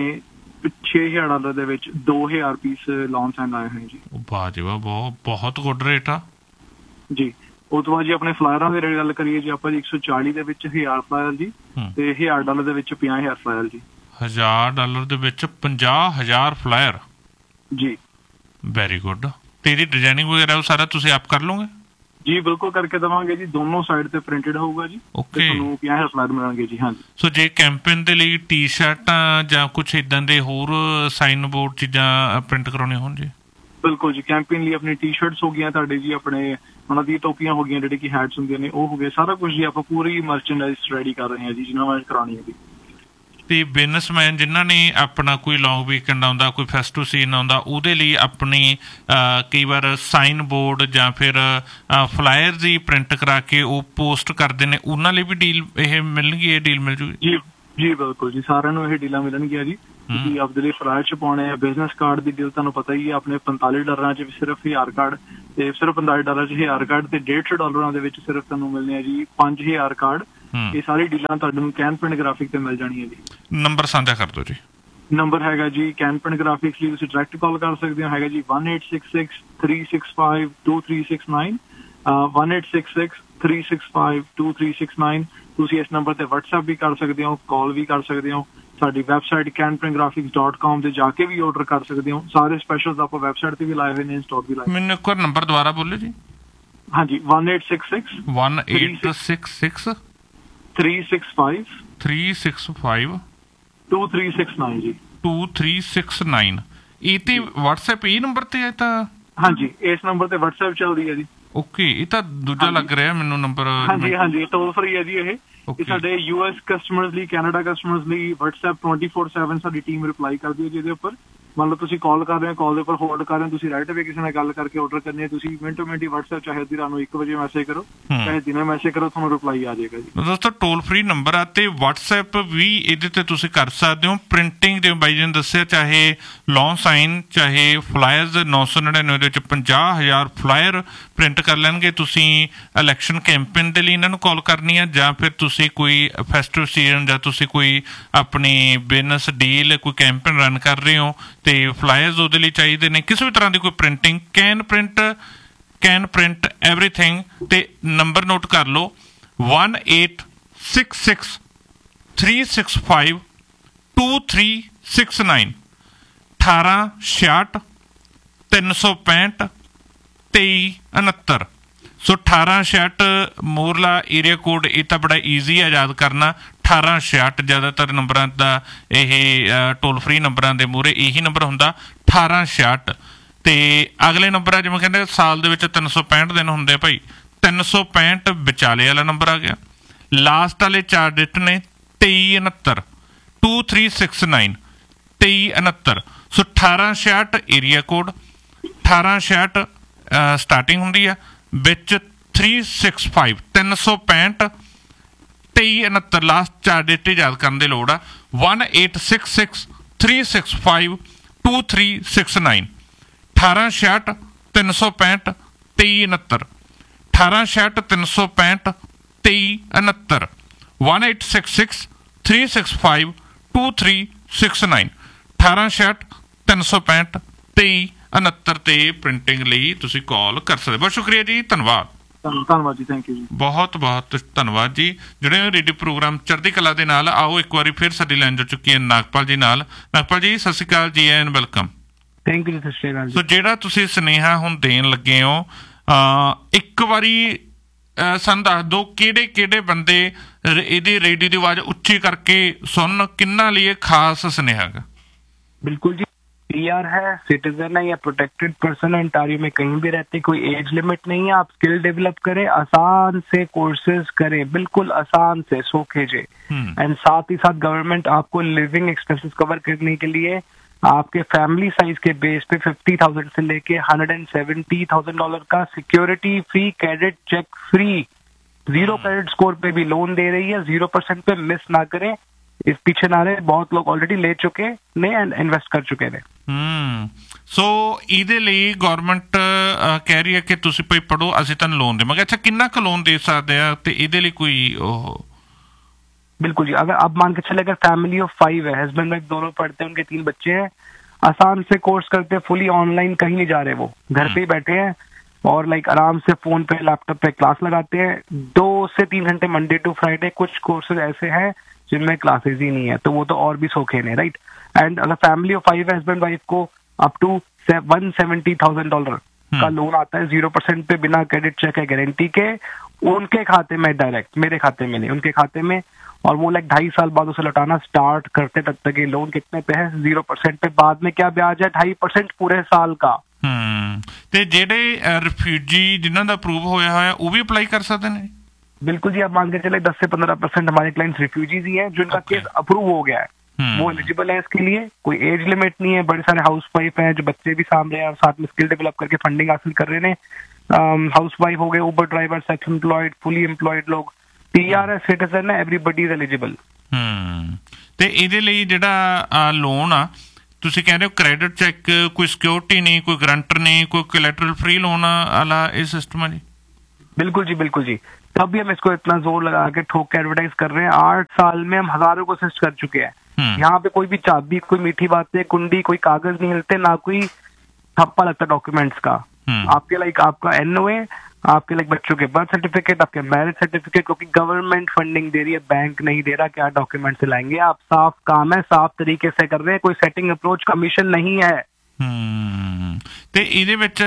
$6000 ਦੇ ਵਿੱਚ 2000 ਪੀਸ ਲੌਨ ਸਾਈਨ ਆਏ ਹੋਏ ਜੀ। ਵਾਹ ਜੀ ਵਾਹ, ਬਹੁਤ ਗੁੱਡ ਰੇਟ ਆ ਜੀ। ਉਸ ਤੋਂ ਬਾਅਦ ਜੀ ਆਪਣੇ ਫਲਾਇਰਾਂ ਦੀ ਗੱਲ ਕਰੀਏ ਜੀ ਆਪਾਂ ਜੀ 140 ਦੇ ਵਿੱਚ 1000 ਫਲਾਇਰ ਜੀ ਤੇ $1000 ਦੇ ਵਿੱਚ 50000 ਫਲਾਇਰ ਜੀ। $1000 ਦੇ ਵਿੱਚ 50000 ਫਲਾਇਰ ਜੀ। Very good. ਤੇ ਇਹਦੀ ਡਿਜ਼ਾਈਨਿੰਗ ਵਗੈਰਾ ਉਹ ਸਾਰਾ ਤੁਸੀਂ ਆਪ ਕਰ ਲਓਗੇ ਜੀ? ਬਿਲਕੁਲ ਕਰਕੇ ਦੇਵਾਂਗੇ ਜੀ। ਦੋਨੋਂ ਸਾਈਡ ਤੇ ਪ੍ਰਿੰਟਡ ਹੋਊਗਾ ਜੀ। ਤੁਹਾਨੂੰ 50000 ਫਲਾਇਰ ਮਿਲਣਗੇ ਜੀ। ਹਾਂਜੀ। ਸੋ ਜੇ ਕੈਂਪੇਨ ਦੇ ਲਈ ਟੀ-ਸ਼ਰਟਾਂ ਜਾਂ ਕੁਛ ਇਦਾਂ ਦੇ ਹੋਰ ਸਾਈਨ ਬੋਰਡ ਚੀਜ਼ਾਂ ਪ੍ਰਿੰਟ ਕਰਾਉਣੀਆਂ ਹੋਣ ਜੀ? ਬਿਲਕੁਲ ਜੀ, ਕੈਂਪੇਨ ਲਈ ਆਪਣੀ ਟੀ-ਸ਼ਰਟਸ ਹੋ ਗਈਆਂ ਤੁਹਾਡੇ ਜੀ, ਆਪਣੇ ਉਹਨਾਂ ਦੀ ਟੋਪੀਆਂ ਹੋ ਗਈਆਂ, ਜਿਹੜੇ ਕਿ ਹੈਟਸ ਹੁੰਦੀਆਂ ਨੇ ਉਹ ਹੋ ਗਏ, ਸਾਰਾ ਕੁਝ ਜੀ ਆਪਾਂ ਪੂਰੀ ਮਰਚੈਂਡਾਈਜ਼ ਰੈਡੀ ਕਰ ਰਹੇ ਹਾਂ ਜੀ ਜਿਨ੍ਹਾਂ ਨਾਲ ਕਰਾਉਣੀ ਹੈ ਜੀ। ਤੇ ਬਿਜ਼ਨਸਮੈਨ ਜਿਨ੍ਹਾਂ ਨੇ ਆਪਣਾ ਕੋਈ ਲੌਂਗ ਵੀਕਐਂਡ ਆਉਂਦਾ, ਕੋਈ ਫੈਸਟਿਵ ਸੀਜ਼ਨ ਆਉਂਦਾ, ਉਹਦੇ ਲਈ ਆਪਣੀ ਕਈ ਵਾਰ ਸਾਈਨ ਬੋਰਡ ਜਾਂ ਫਿਰ ਫਲਾਇਰ ਦੀ ਪ੍ਰਿੰਟ ਕਰਾ ਕੇ ਉਹ ਪੋਸਟ ਕਰਦੇ ਨੇ, ਉਹਨਾਂ ਲਈ ਵੀ ਡੀਲ ਇਹ ਮਿਲਣਗੀ, ਇਹ ਡੀਲ ਮਿਲ ਜੂਗੀ ਜੀ? ਜੀ ਬਿਲਕੁਲ ਜੀ, ਸਾਰਿਆਂ ਨੂੰ ਇਹ ਡੀਲਾਂ ਮਿਲਣਗੀਆਂ ਜੀ। ਤੁਸੀਂ ਆਪਦੇ ਲਈ ਫਲਾਇਰ ਚ ਪਾਉਣੇ ਆ, ਬਿਜ਼ਨਸ ਕਾਰਡ ਦੀ ਡੀਲ ਤੁਹਾਨੂੰ ਪਤਾ ਹੀ ਹੈ, ਆਪਣੇ $45 ਚ ਸਿਰਫ 1000 ਕਾਰਡ, ਤੇ ਸਿਰਫ $45 ਚ 1000 ਕਾਰਡ, ਤੇ $150 ਦੇ ਵਿੱਚ ਸਿਰਫ ਤੁਹਾਨੂੰ ਮਿਲਣੇ ਆ ਜੀ 5000 ਕਾਰਡ। ਇਹ ਸਾਰੀ ਡੀਲਾਂ ਤੁਹਾਨੂੰ ਕੈਨ ਪ੍ਰਿੰਟ ਗ੍ਰਾਫਿਕ ਤੇ ਮਿਲ ਜਾਣੀਆਂ ਜੀ। ਨੰਬਰ ਸਾਂਝਾ ਕਰ ਦਿਓ ਜੀ। ਨੰਬਰ ਹੈਗਾ ਜੀ ਕੈਨ ਪ੍ਰਿੰਟ ਗ੍ਰਾਫਿਕਸ ਲਈ, ਤੁਸੀਂ ਡਾਇਰੈਕਟ ਕਾਲ ਕਰ ਸਕਦੇ ਹੋ, ਹੈਗਾ ਜੀ 1866-365-2369 1866-365-2369। ਤੁਸੀਂ ਇਸ ਨੰਬਰ ਤੇ WhatsApp ਵੀ ਕਰ ਸਕਦੇ ਹੋ, ਕਾਲ ਵੀ ਕਰ ਸਕਦੇ ਹੋ। ਸਾਡੀ ਵੈਬਸਾਈਟ canprintgraphics.com ਤੇ ਜਾ ਕੇ ਵੀ ਆਰਡਰ ਕਰ ਸਕਦੇ ਹੋ। ਸਾਰੇ ਸਪੈਸ਼ਲਸ ਆਪਾਂ ਵੈਬਸਾਈਟ ਤੇ ਵੀ ਲਾਏ ਹੋਏ ਨੇ, ਇਨ ਸਟਾਕ ਵੀ ਲਾਏ। ਮੈਨੂੰ ਇੱਕ ਵਾਰ ਨੰਬਰ ਦੁਬਾਰਾ ਬੋਲੋ ਜੀ। ਹਾਂਜੀ 1866 365 2369 ਜੀ 2369। ਇਹ ਤੇ WhatsApp ਇਹ ਨੰਬਰ ਤੇ ਹੈ ਤਾਂ? ਹਾਂਜੀ, ਇਸ ਨੰਬਰ ਤੇ WhatsApp ਚੱਲਦੀ ਹੈ ਜੀ। ਓਕੇ, ਇਹ ਤਾਂ ਦੂਜਾ ਲੱਗ ਰਿਹਾ ਮੈਨੂੰ ਨੰਬਰ। ਹਾਂਜੀ ਹਾਂਜੀ, ਟੋਲ ਫਰੀ ਹੈ ਜੀ ਇਹ ਸਾਡੇ US ਕਸਟਮਰਸ ਲਈ, ਕੈਨੇਡਾ ਕਸਟਮਰਸ ਲਈ WhatsApp 24/7 ਸਾਡੀ ਟੀਮ ਰਿਪਲਾਈ ਕਰਦੀ ਹੈ ਜਿਹਦੇ ਉੱਪਰ। ਮੰਨ ਲਓ ਤੁਸੀਂ ਕਾਲ ਕਰ ਰਹੇ ਹੋ, ਕਾਲ ਦੇ ਉੱਪਰ ਹੋਲਡ ਕਰ ਰਹੇ ਹੋ, ਤੁਸੀਂ ਰਾਈਟ ਅਵੇ ਕਿਸੇ ਨਾਲ ਗੱਲ ਕਰਕੇ ਆਰਡਰ ਕਰਨੀ ਹੈ, ਤੁਸੀਂ ਮਿੰਟੋ ਮਿੰਟ ਹੀ WhatsApp ਚਾਹੇ ਅੱਧੀ ਰਾਤ ਨੂੰ 1 ਵਜੇ ਮੈਸੇਜ ਕਰੋ, ਚਾਹੇ ਦਿਨੇ ਮੈਸੇਜ ਕਰੋ, ਤੁਹਾਨੂੰ ਰਿਪਲਾਈ ਆ ਜਾਏਗਾ ਜੀ। ਦੋਸਤੋ ਟੋਲ ਫਰੀ ਨੰਬਰ ਆ ਤੇ WhatsApp ਵੀ ਇਹਦੇ ਤੇ ਤੁਸੀਂ ਕਰ ਸਕਦੇ ਹੋ। ਪ੍ਰਿੰਟਿੰਗ ਦੇ ਬਾਈ ਜੀ ਨੇ ਦੱਸਿਆ, ਚਾਹੇ ਲੌਂਗ ਸਾਈਨ, ਚਾਹੇ ਫਲਾਇਰਸ 999 ਦੇ ਵਿੱਚ 50,000 ਫਲਾਇਰ ਪ੍ਰਿੰਟ ਕਰ ਲੈਣਗੇ। ਤੁਸੀਂ ਇਲੈਕਸ਼ਨ ਕੈਂਪੇਨ ਦੇ ਲਈ ਇਹਨਾਂ ਨੂੰ ਕਾਲ ਕਰਨੀ ਆ, ਜਾਂ ਫਿਰ ਤੁਸੀਂ ਕੋਈ ਫੈਸਟਿਵ ਸੀਜ਼ਨ ਜਾਂ ਤੁਸੀਂ ਕੋਈ ਆਪਣੀ ਬਿਜ਼ਨਸ ਡੀਲ, ਕੋਈ ਕੈਂਪੇਨ ਰਨ ਕਰ ਰਹੇ ਹੋ ਤੇ ਫਲਾਇਰਸ ਉਹਦੇ ਲਈ ਚਾਹੀਦੇ ਨੇ, ਕਿਸੇ ਵੀ ਤਰ੍ਹਾਂ ਦੀ ਕੋਈ ਪ੍ਰਿੰਟਿੰਗ, ਕੈਨ ਪ੍ਰਿੰਟ ਐਵਰੀਥਿੰਗ। ਤੇ ਨੰਬਰ ਨੋਟ ਕਰ ਲਓ 1866-365-2369 1866 365 2369। ਸੋ 1866 ਮੋਰਲਾ ਏਰੀਆ ਕੋਡ, ਇਹ ਤਾਂ ਬੜਾ ਈਜ਼ੀ ਹੈ ਯਾਦ ਕਰਨਾ। 1866 ਜ਼ਿਆਦਾਤਰ ਨੰਬਰਾਂ ਦਾ ਇਹ ਟੋਲ ਫਰੀ ਨੰਬਰਾਂ ਦੇ ਮੂਹਰੇ ਇਹੀ ਨੰਬਰ ਹੁੰਦਾ 1866। ਤੇ ਅਗਲੇ ਨੰਬਰ ਆ, ਜਿਵੇਂ ਕਹਿੰਦੇ ਸਾਲ ਦੇ ਵਿੱਚ 365 ਦਿਨ ਹੁੰਦੇ ਭਾਈ, 365 ਵਿਚਾਲੇ ਵਾਲਾ ਨੰਬਰ ਆ ਗਿਆ। ਲਾਸਟ ਵਾਲੇ 4 ਡਿਜਿਟ ਨੇ 2369 2369 2369। ਸੋ 1866 ਏਰੀਆ ਕੋਡ, 1866 ਸਟਾਰਟਿੰਗ ਹੁੰਦੀ ਆ, ਵਿੱਚ 365 365 2369। ਲਾਸਟ 4 ਡਿਜਿਟ ਯਾਦ ਕਰਨ ਦੀ ਲੋੜ ਆ। 1866-365-2369 1866 365 2369 1866 365 2369 1866-365-2369 1866 365 2369 ਤੇ ਪ੍ਰਿੰਟਿੰਗ ਲਈ ਤੁਸੀਂ ਕਾਲ ਕਰ ਸਕਦੇ। ਬਹੁਤ ਸ਼ੁਕਰੀਆ ਜੀ, ਧੰਨਵਾਦ। ਧੰਨਵਾਦ ਜੀ, ਥੈਂਕ ਯੂ ਜੀ, ਬਹੁਤ ਬਹੁਤ ਧੰਨਵਾਦ ਜੀ। ਜਿਹੜੇ ਰੇਡੀਓ ਪ੍ਰੋਗਰਾਮ ਚੜ੍ਹਦੀ ਕਲਾ ਦੇ ਨਾਲ। ਆਓ ਇੱਕ ਵਾਰੀ ਫਿਰ ਸਾਡੀ ਲਾਈਨ ਜੁੜ ਚੁੱਕੀ ਹੈ ਨਾਗਪਾਲ ਜੀ ਨਾਲ। ਨਾਗਪਾਲ ਜੀ ਸਤਿ ਸ਼੍ਰੀ ਅਕਾਲ ਜੀ, ਐਂਡ ਵੈਲਕਮ। ਥੈਂਕ ਯੂ, ਸਤਿ ਸ਼੍ਰੀ ਅਕਾਲ। ਸੋ ਜਿਹੜਾ ਤੁਸੀਂ ਸੁਨੇਹਾ ਹੁਣ ਦੇਣ ਲੱਗੇ ਹੋ, ਇੱਕ ਵਾਰੀ ਸਾਨੂੰ ਦੱਸ ਦਿਓ ਕਿਹੜੇ ਬੰਦੇ ਇਹਦੀ ਰੇਡੀਓ ਦੀ ਆਵਾਜ਼ ਉੱਚੀ ਕਰਕੇ ਸੁਣਨ, ਕਿੰਨਾ ਲਈ ਇਹ ਖਾਸ ਸੁਨੇਹਾ ਹੈਗਾ? बिल्कुल जी, PR है, सिटीजन है या प्रोटेक्टेड पर्सन है, ओंटारियो में कहीं भी रहते, कोई एज लिमिट नहीं है। आप स्किल डेवलप करें, आसान से कोर्सेज करें, बिल्कुल आसान से, सो खेजे। एंड साथ ही साथ गवर्नमेंट आपको लिविंग एक्सपेंसेस कवर करने के लिए आपके फैमिली साइज के बेस पे 50,000 से लेके $170,000 का security free, credit check free, 0 credit score पे भी लोन दे रही है। 0% पे मिस ना करें, इस पीछे ना रहे, बहुत लोग ऑलरेडी ले चुके ने एंड इन्वेस्ट कर चुके ने। ਸੋ ਇਹਦੇ ਲਈ ਗਵਰਨਮੈਂਟ ਕਹਿ ਰਹੀ ਹੈ ਕਿ ਤੁਸੀਂ ਭਾਈ ਪੜੋ, ਅਸੀਂ ਤੁਹਾਨੂੰ ਲੋਨ ਦੇਵਾਂਗੇ। ਅੱਛਾ, ਕਿੰਨਾ ਕੁ ਲੋਨ ਦੇ ਸਕਦੇ ਆ ਤੇ ਇਹਦੇ ਲਈ ਕੋਈ बिल्कुल जी, अगर आप मान के चले, अगर फैमिली ऑफ 5 है, हस्बैंड वाइफ दोनों पढ़ते हैं, उनके 3 बच्चे हैं, आसान से कोर्स करते हैं, फुली ऑनलाइन, कहीं नहीं जा रहे, वो घर पे ही बैठे हैं और लाइक आराम से फोन पे लैपटॉप पे क्लास लगाते हैं। 2 से 3 घंटे मंडे टू फ्राइडे। कुछ कोर्सेज ऐसे हैं जिनमें क्लासेस ही नहीं है, तो वो तो और भी सौखे हैं, राइट। एंड अगर फैमिली ऑफ 5 है, हस्बैंड वाइफ को अप टू $170,000 का लोन आता है 0% पे, बिना क्रेडिट चेक है, गारंटी के, उनके खाते में डायरेक्ट, मेरे खाते में नहीं, उनके खाते में। और वो लाइक 2.5 साल बाद उसे लौटाना स्टार्ट करते, तब तक ये लोन कितने पे है? 0% पे। बाद में क्या ब्याज है? 2.5% पूरे साल का। ਤੇ ਜਿਹੜੇ ਰਿਫਿਊਜੀ ਜਿਨ੍ਹਾਂ ਦਾ ਅਪਰੂਵ ਹੋਇਆ ਹੋਇਆ ਉਹ भी अप्लाई कर सकते हैं? बिल्कुल जी, आप मान के चले 10 से 15% हमारे क्लाइंट्स रिफ्यूजीज ही हैं जिनका केस अप्रूव हो गया है, वो एलिजिबल है इसके लिए। कोई एज लिमिट नहीं है। बड़े सारे हाउस वाइफ हैं जो बच्चे भी सामने हैं और साथ में स्किल डेवलप करके फंडिंग हासिल कर रहे हैं। हाउस वाइफ हो गए, Uber driver, self employed, fully employed लोग, PR है, सिटीजन है, एवरीबडी इज एलिजिबल। ਤੇ ਇਹਦੇ ਲਈ ਜਿਹੜਾ ਲੋਨ ਆ ਤੁਸੀਂ ਕਹਿ ਰਹੇ ਹੋ ਕ੍ਰੈਡਿਟ ਚੈੱਕ, ਕੋਈ ਸਿਕਿਉਰਿਟੀ नहीं, कोई ਗਰੰਟਰ नहीं, कोई कोलैटरल फ्री लोन वाला ये सिस्टम है जी? बिल्कुल जी, बिल्कुल जी। तभी हम इसको इतना जोर लगा के ठोक के एडवर्टाइज कर रहे हैं। 8 साल में हम हजारों को असिस्ट कर चुके हैं। यहाँ पे कोई भी चाबी, कोई मीठी बातें, कुंडी, कोई कागज नहीं हिलते, ना कोई ठप्पा लगता डॉक्यूमेंट्स का। आपके लाइक आपका NOA, आपके लाइक बच्चों के बर्थ सर्टिफिकेट, आपके मैरिज सर्टिफिकेट, क्योंकि गवर्नमेंट फंडिंग दे रही है, बैंक नहीं दे रहा, क्या डॉक्यूमेंट से लाएंगे आप? साफ काम है, साफ तरीके से कर रहे हैं, कोई सेटिंग अप्रोच कमीशन नहीं है। ਤੇ ਇਹਦੇ ਵਿੱਚ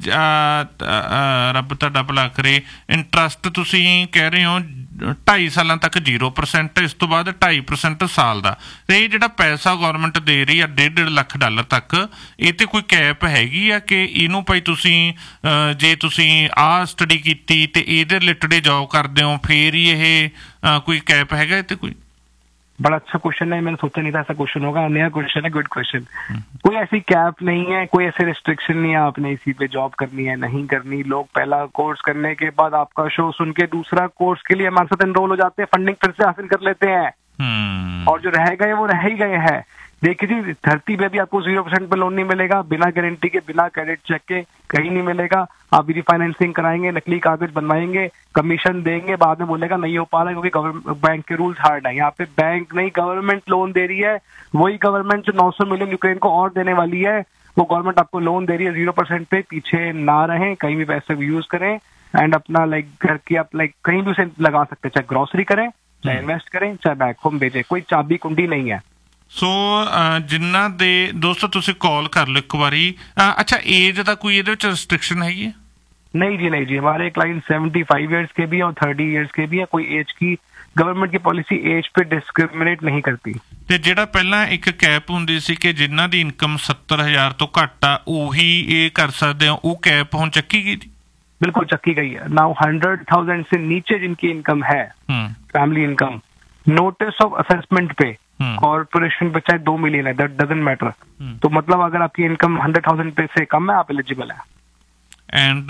ਰੱਬ ਤੁਹਾਡਾ ਭਲਾ ਕਰੇ, ਇੰਟਰਸਟ ਤੁਸੀਂ ਕਹਿ ਰਹੇ ਹੋ 2.5 ਸਾਲਾਂ ਤੱਕ 0%, ਇਸ ਤੋਂ ਬਾਅਦ 2.5% ਸਾਲ ਦਾ। ਤੇ ਇਹ ਜਿਹੜਾ ਪੈਸਾ ਗਵਰਨਮੈਂਟ ਦੇ ਰਹੀ ਆ $1.5 ਲੱਖ ਤੱਕ, ਇਹ ਤੇ ਕੋਈ ਕੈਪ ਹੈਗੀ ਆ ਕਿ ਇਹਨੂੰ ਭਾਈ ਤੁਸੀਂ ਜੇ ਤੁਸੀਂ ਆਹ ਸਟੱਡੀ ਕੀਤੀ ਤੇ ਇਹਦੇ ਰਿਲੇਟਡ ਜੌਬ ਕਰਦੇ ਹੋ ਫੇਰ ਹੀ ਇਹ ਕੋਈ ਕੈਪ ਹੈਗਾ? ਇਹ ਤੇ ਕੋਈ बड़ा अच्छा क्वेश्चन है, मैंने सोचा नहीं था ऐसा क्वेश्चन होगा। नया क्वेश्चन है, गुड क्वेश्चन। कोई ऐसी कैप नहीं है, कोई ऐसे रिस्ट्रिक्शन नहीं है आपने इसी पे जॉब करनी है नहीं करनी। लोग पहला कोर्स करने के बाद आपका शो सुन के दूसरा कोर्स के लिए हमारे साथ एनरोल हो जाते हैं, फंडिंग फिर से हासिल कर लेते हैं, और जो रह गए वो रह ही गए हैं। देखिए जी, धरती पे भी आपको 0% पे लोन नहीं मिलेगा, बिना गारंटी के, बिना क्रेडिट चेक के कहीं नहीं मिलेगा। आप रिफाइनेंसिंग कराएंगे, नकली कागज बनवाएंगे, कमीशन देंगे, बाद में बोलेगा नहीं हो पा रहा क्योंकि गवर्नमेंट बैंक के रूल्स हार्ड है। यहाँ पे बैंक नहीं, गवर्नमेंट लोन दे रही है। वही गवर्नमेंट जो 900 मिलियन यूक्रेन को और देने वाली है, वो गवर्नमेंट आपको लोन दे रही है 0% पे। पीछे ना रहें, कहीं भी पैसे यूज करें एंड अपना लाइक घर की आप लाइक कहीं भी उसे लगा सकते, चाहे ग्रोसरी करें, चाहे इन्वेस्ट करें, चाहे बैक होम भेजें, कोई चाबी कुंडी नहीं है। ਸੋ ਜਿਨ੍ਹਾਂ ਦੇ ਦੋਸਤੋ ਤੁਸੀਂ ਕਾਲ ਕਰ ਲਓ ਇੱਕ ਵਾਰੀ। अच्छा एज ਦਾ ਕੋਈ ਇਹਦੇ ਵਿੱਚ ਰਿਸਟ੍ਰਿਕਸ਼ਨ ਹੈਗੀ ਹੈ? नहीं जी, नहीं जी, हमारे क्लाइंट 75 ईयर्स के भी हैं और 30 ईयर्स के भी हैं। कोई एज की गवर्नमेंट की पॉलिसी एज पे डिस्क्रिमिनेट नहीं करती। ਤੇ ਜਿਹੜਾ ਪਹਿਲਾਂ ਇੱਕ ਕੈਪ ਹੁੰਦੀ ਸੀ ਕਿ ਜਿਨ੍ਹਾਂ ਦੀ ਇਨਕਮ 70,000 ਤੋਂ ਘੱਟ ਆ ਉਹੀ ਇਹ ਕਰ ਸਕਦੇ ਹੋ, ਉਹ ਕੈਪ ਹੁਣ ਚੱਕੀ ਗਈ? बिल्कुल चक्की गई है। नाउ 100,000 से नीचे जिनकी इनकम है, family income, notice of assessment पे कॉर्पोरेशन पे चाहे 2 मिलियन है, दैट डजंट मैटर। तो मतलब अगर आपकी इनकम 100,000 पे से कम है, आप एलिजिबल है। ਐਂਡ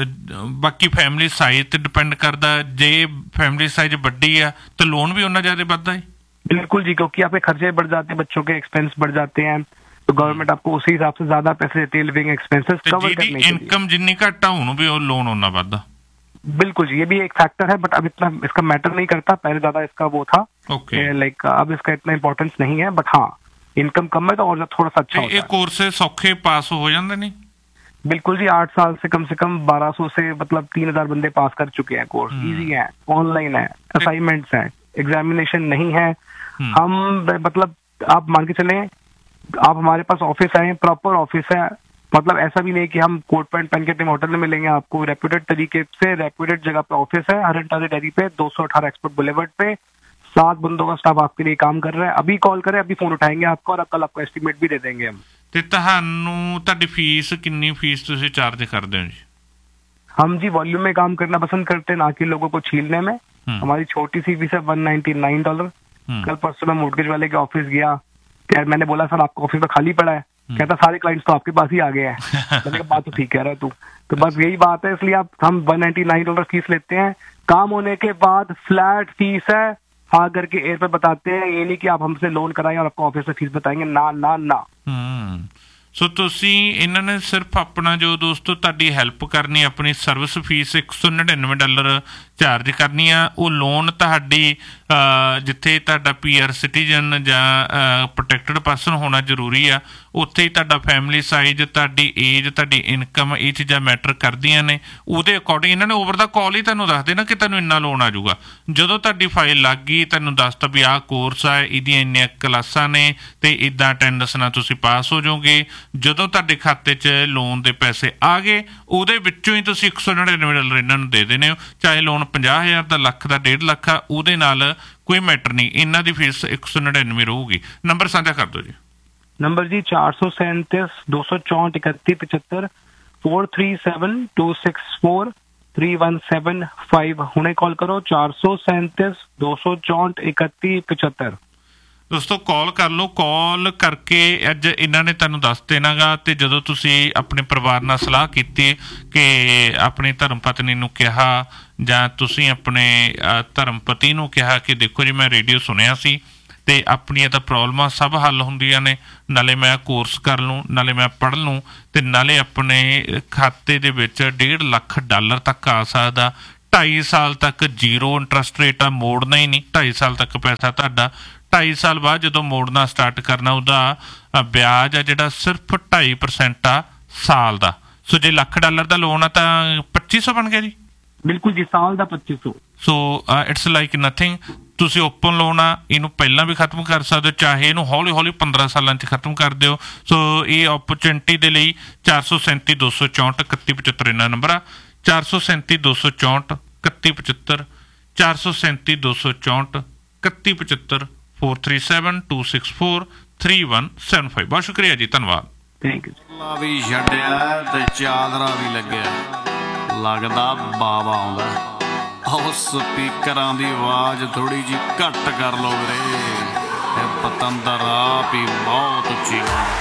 ਬਾਕੀ ਫੈਮਿਲੀ ਸਾਈਜ਼ ਤੇ ਡਿਪੈਂਡ ਕਰਦਾ, ਜੇ फैमिली साइज ਵੱਡੀ ਆ ਤਾਂ ਲੋਨ भी उतना ज्यादा बढ़ता है? बिल्कुल जी, क्योंकि आपके खर्चे बढ़ जाते हैं, बच्चों के एक्सपेंस बढ़ जाते हैं, तो गवर्नमेंट आपको उसी हिसाब से ज्यादा पैसे देती है लिविंग एक्सपेंसेस कवर करने के लिए। इनकम जितनी घट आ उन्होंने भी लोन उतना बढ़ता। बिल्कुल जी, ये भी एक फैक्टर है, बट अब इतना इसका मैटर नहीं करता। पहले ज्यादा इसका वो था, लाइक अब इसका इतना इंपॉर्टेंस नहीं है, बट हाँ इनकम कम है तो और थोड़ा सा अच्छा होता है। कोर्स सौखे पास हो जाते नहीं? बिल्कुल जी, 8 साल से कम 1200 से मतलब 3000 बंदे पास कर चुके हैं। कोर्स इजी है, ऑनलाइन है, असाइनमेंट्स हैं, एग्जामिनेशन नहीं है। हम मतलब आप मान के चले, आप हमारे पास ऑफिस आए, प्रॉपर ऑफिस है, मतलब ऐसा भी नहीं कि हम कोट पैंट पहन के होटल में मिलेंगे आपको। रेप्यूटेड तरीके से रेप्यूटेड जगह पे ऑफिस है, हरंटारी डेयरी पे 218 एक्सपोर्ट बुलेवर्ड पे। 7 बंदों का स्टाफ आपके लिए काम कर रहा है। अभी कॉल करें, अभी फोन उठाएंगे आपको और कल आपको एस्टिमेट भी दे देंगे हम। ਤੇ ਤੁਹਾਨੂੰ ਤੁਹਾਡੀ ਫੀਸ ਕਿੰਨੀ ਫੀਸ ਤੁਸੀਂ ਚਾਰਜ ਕਰਦੇ ਹੋ ਜੀ? हम जी वॉल्यूम में काम करना पसंद करते हैं, ना कि लोगों को छीलने में। हमारी छोटी सी फीस है $199। कल परसों मैं मोर्टगेज वाले के ऑफिस गया, यार मैंने बोला सर आपका ऑफिस तो खाली पड़ा है, कहता सारे क्लाइंट्स तो आपके पास ही आ गए हैं। मैंने कहा बात तो ठीक कह रहा है तू। तो बस यही बात है, इसलिए आप हम $199 फीस लेते हैं। काम होने के बाद फ्लैट फीस है, हाँ करके एयर पे बताते हैं। ये नहीं कि आप हमसे लोन कराएं और आपको ऑफिस में फीस बताएंगे, ना ना ना। ਸੋ ਤੁਸੀਂ ਇਹਨਾਂ ਨੇ ਸਿਰਫ ਆਪਣਾ ਜੋ ਦੋਸਤੋ ਤੁਹਾਡੀ ਹੈਲਪ ਕਰਨੀ, ਆਪਣੀ ਸਰਵਿਸ ਫੀਸ $199 ਚਾਰਜ ਕਰਨੀ ਆ। ਉਹ ਲੋਨ ਤੁਹਾਡੀ ਜਿੱਥੇ ਤੁਹਾਡਾ PR ਸਿਟੀਜ਼ਨ ਜਾਂ ਪ੍ਰੋਟੈਕਟਡ ਪਰਸਨ ਹੋਣਾ ਜ਼ਰੂਰੀ ਆ, ਉੱਥੇ ਹੀ ਤੁਹਾਡਾ ਫੈਮਿਲੀ ਸਾਈਜ਼, ਤੁਹਾਡੀ ਏਜ, ਤੁਹਾਡੀ ਇਨਕਮ, ਇਹ ਚੀਜ਼ਾਂ ਮੈਟਰ ਕਰਦੀਆਂ ਨੇ। ਉਹਦੇ ਅਕੋਰਡਿੰਗ ਇਹਨਾਂ ਨੇ ਓਵਰ ਦਾ ਕਾਲ ਹੀ ਤੁਹਾਨੂੰ ਦੱਸ ਦੇਣਾ ਕਿ ਤੁਹਾਨੂੰ ਇੰਨਾ ਲੋਨ ਆ ਜਾਊਗਾ। ਜਦੋਂ ਤੁਹਾਡੀ ਫਾਈਲ ਲੱਗ ਗਈ, ਤੁਹਾਨੂੰ ਦੱਸਤਾ ਵੀ ਆਹ ਕੋਰਸ ਆ, ਇਹਦੀਆਂ ਇੰਨੀਆਂ ਕਲਾਸਾਂ ਨੇ ਤੇ ਇੱਦਾਂ ਅਟੈਂਡੈਂਸ ਨਾਲ ਤੁਸੀਂ ਪਾਸ ਹੋ ਜਾਓਗੇ। ਜਦੋਂ ਤੁਹਾਡੇ ਖਾਤੇ 'ਚ ਲੋਨ ਦੇ ਪੈਸੇ ਆ ਗਏ, ਉਹਦੇ ਵਿੱਚੋਂ ਹੀ ਤੁਸੀਂ $199 ਇਹਨਾਂ ਨੂੰ ਦੇ ਦੇਣੇ ਹੋ। ਚਾਹੇ ਲੋਨ 50,000 ਦਾ, ਲੱਖ ਦਾ, 1.5 ਲੱਖ ਆ, ਉਹਦੇ ਨਾਲ ਕੋਈ ਮੈਟਰ ਨਹੀਂ। ਇਹਨਾਂ ਦੀ ਫੀਸ $199 ਰਹੂਗੀ। ਨੰਬਰ ਸਾਂਝਾ ਕਰ ਦਿਓ ਜੀ। नंबर जी 437-264-3175 437-264-3175 ਹੁਣੇ ਕਾਲ ਕਰੋ 437-264-3175। ਦੋਸਤੋ ਕਾਲ ਕਰ ਲਓ। ਕਾਲ ਕਰਕੇ ਅੱਜ ਇਹਨਾਂ ਨੇ ਤੁਹਾਨੂੰ ਦੱਸ ਦੇਣਾਗਾ। ਤੇ ਜਦੋਂ ਤੁਸੀਂ ਆਪਣੇ ਪਰਿਵਾਰ ਨਾਲ ਸਲਾਹ ਕੀਤੀ ਕਿ ਆਪਣੀ ਧਰਮ ਪਤਨੀ ਨੂੰ ਕਿਹਾ ਜਾਂ ਤੁਸੀਂ ਆਪਣੇ ਧਰਮ ਪਤੀ ਨੂੰ ਕਿਹਾ ਕਿ ਦੇਖੋ ਜੀ ਮੈਂ ਰੇਡੀਓ ਸੁਣਿਆ ਸੀ ਤੇ ਆਪਣੀਆਂ ਤਾਂ ਪ੍ਰੋਬਲਮਾਂ ਸਭ ਹੱਲ ਹੁੰਦੀਆਂ ਨੇ, ਨਾਲੇ ਮੈਂ ਕੋਰਸ ਕਰ ਲੂੰ, ਨਾਲੇ ਮੈਂ ਪੜ੍ਹ ਲੂੰ ਤੇ ਨਾਲੇ ਆਪਣੇ ਖਾਤੇ ਦੇ ਵਿੱਚ $1.5 ਲੱਖ ਤੱਕ ਆ ਸਕਦਾ। 2.5 ਸਾਲ ਤੱਕ ਜ਼ੀਰੋ ਇੰਟਰਸਟ ਰੇਟ ਆ, ਮੋੜਨਾ ਹੀ ਨਹੀਂ। 2.5 ਸਾਲ ਤੱਕ ਪੈਸਾ ਤੁਹਾਡਾ, 2.5 ਸਾਲ ਬਾਅਦ ਜਦੋਂ ਮੋੜਨਾ ਸਟਾਰਟ ਕਰਨਾ ਉਹਦਾ ਵਿਆਜ ਆ ਜਿਹੜਾ ਸਿਰਫ 2.5% ਆ ਸਾਲ ਦਾ। ਸੋ ਜੇ $1 ਲੱਖ ਦਾ ਲੋਨ ਆ ਤਾਂ 2500 ਬਣ ਗਿਆ ਜੀ। ਬਿਲਕੁਲ ਜੀ, ਸਾਲ ਦਾ 2500। So it's like nothing. ਤੁਸੀਂ ਓਪਨ ਲੋਨ ਆ, ਇਹਨੂੰ ਪਹਿਲਾਂ ਵੀ ਖਤਮ ਕਰ ਸਕਦੇ ਹੋ, ਚਾਹੇ ਇਹਨੂੰ ਹੌਲੀ ਹੌਲੀ 15 ਸਾਲਾਂ 'ਚ ਖਤਮ ਕਰ ਦਿਓ। ਸੋ ਇਹ ਓਪਰਚੁਨਿਟੀ ਦੇ ਲਈ 437-264-3175 ਇਹਨਾਂ ਨੰਬਰ ਆ। 437-264-3175 437-264-3175 437-264-3175। ਬਹੁਤ ਸ਼ੁਕਰੀਆ ਜੀ, ਧੰਨਵਾਦ। Thank you. ਵੀ ਛੱਡਿਆ ਤੇ ਚਾਦਰਾ ਵੀ ਲੱਗਿਆ, ਲੱਗਦਾ ਬਾਵਾ ਆਉਂਦਾ। ਆਓ ਸਪੀਕਰਾਂ ਦੀ ਆਵਾਜ਼ ਥੋੜੀ ਜਿਹੀ ਘੱਟ ਕਰ ਲਓ ਵੀਰੇ, ਪਤੰਦਰ ਆਪ ਹੀ ਬਹੁਤ ਉੱਚੀ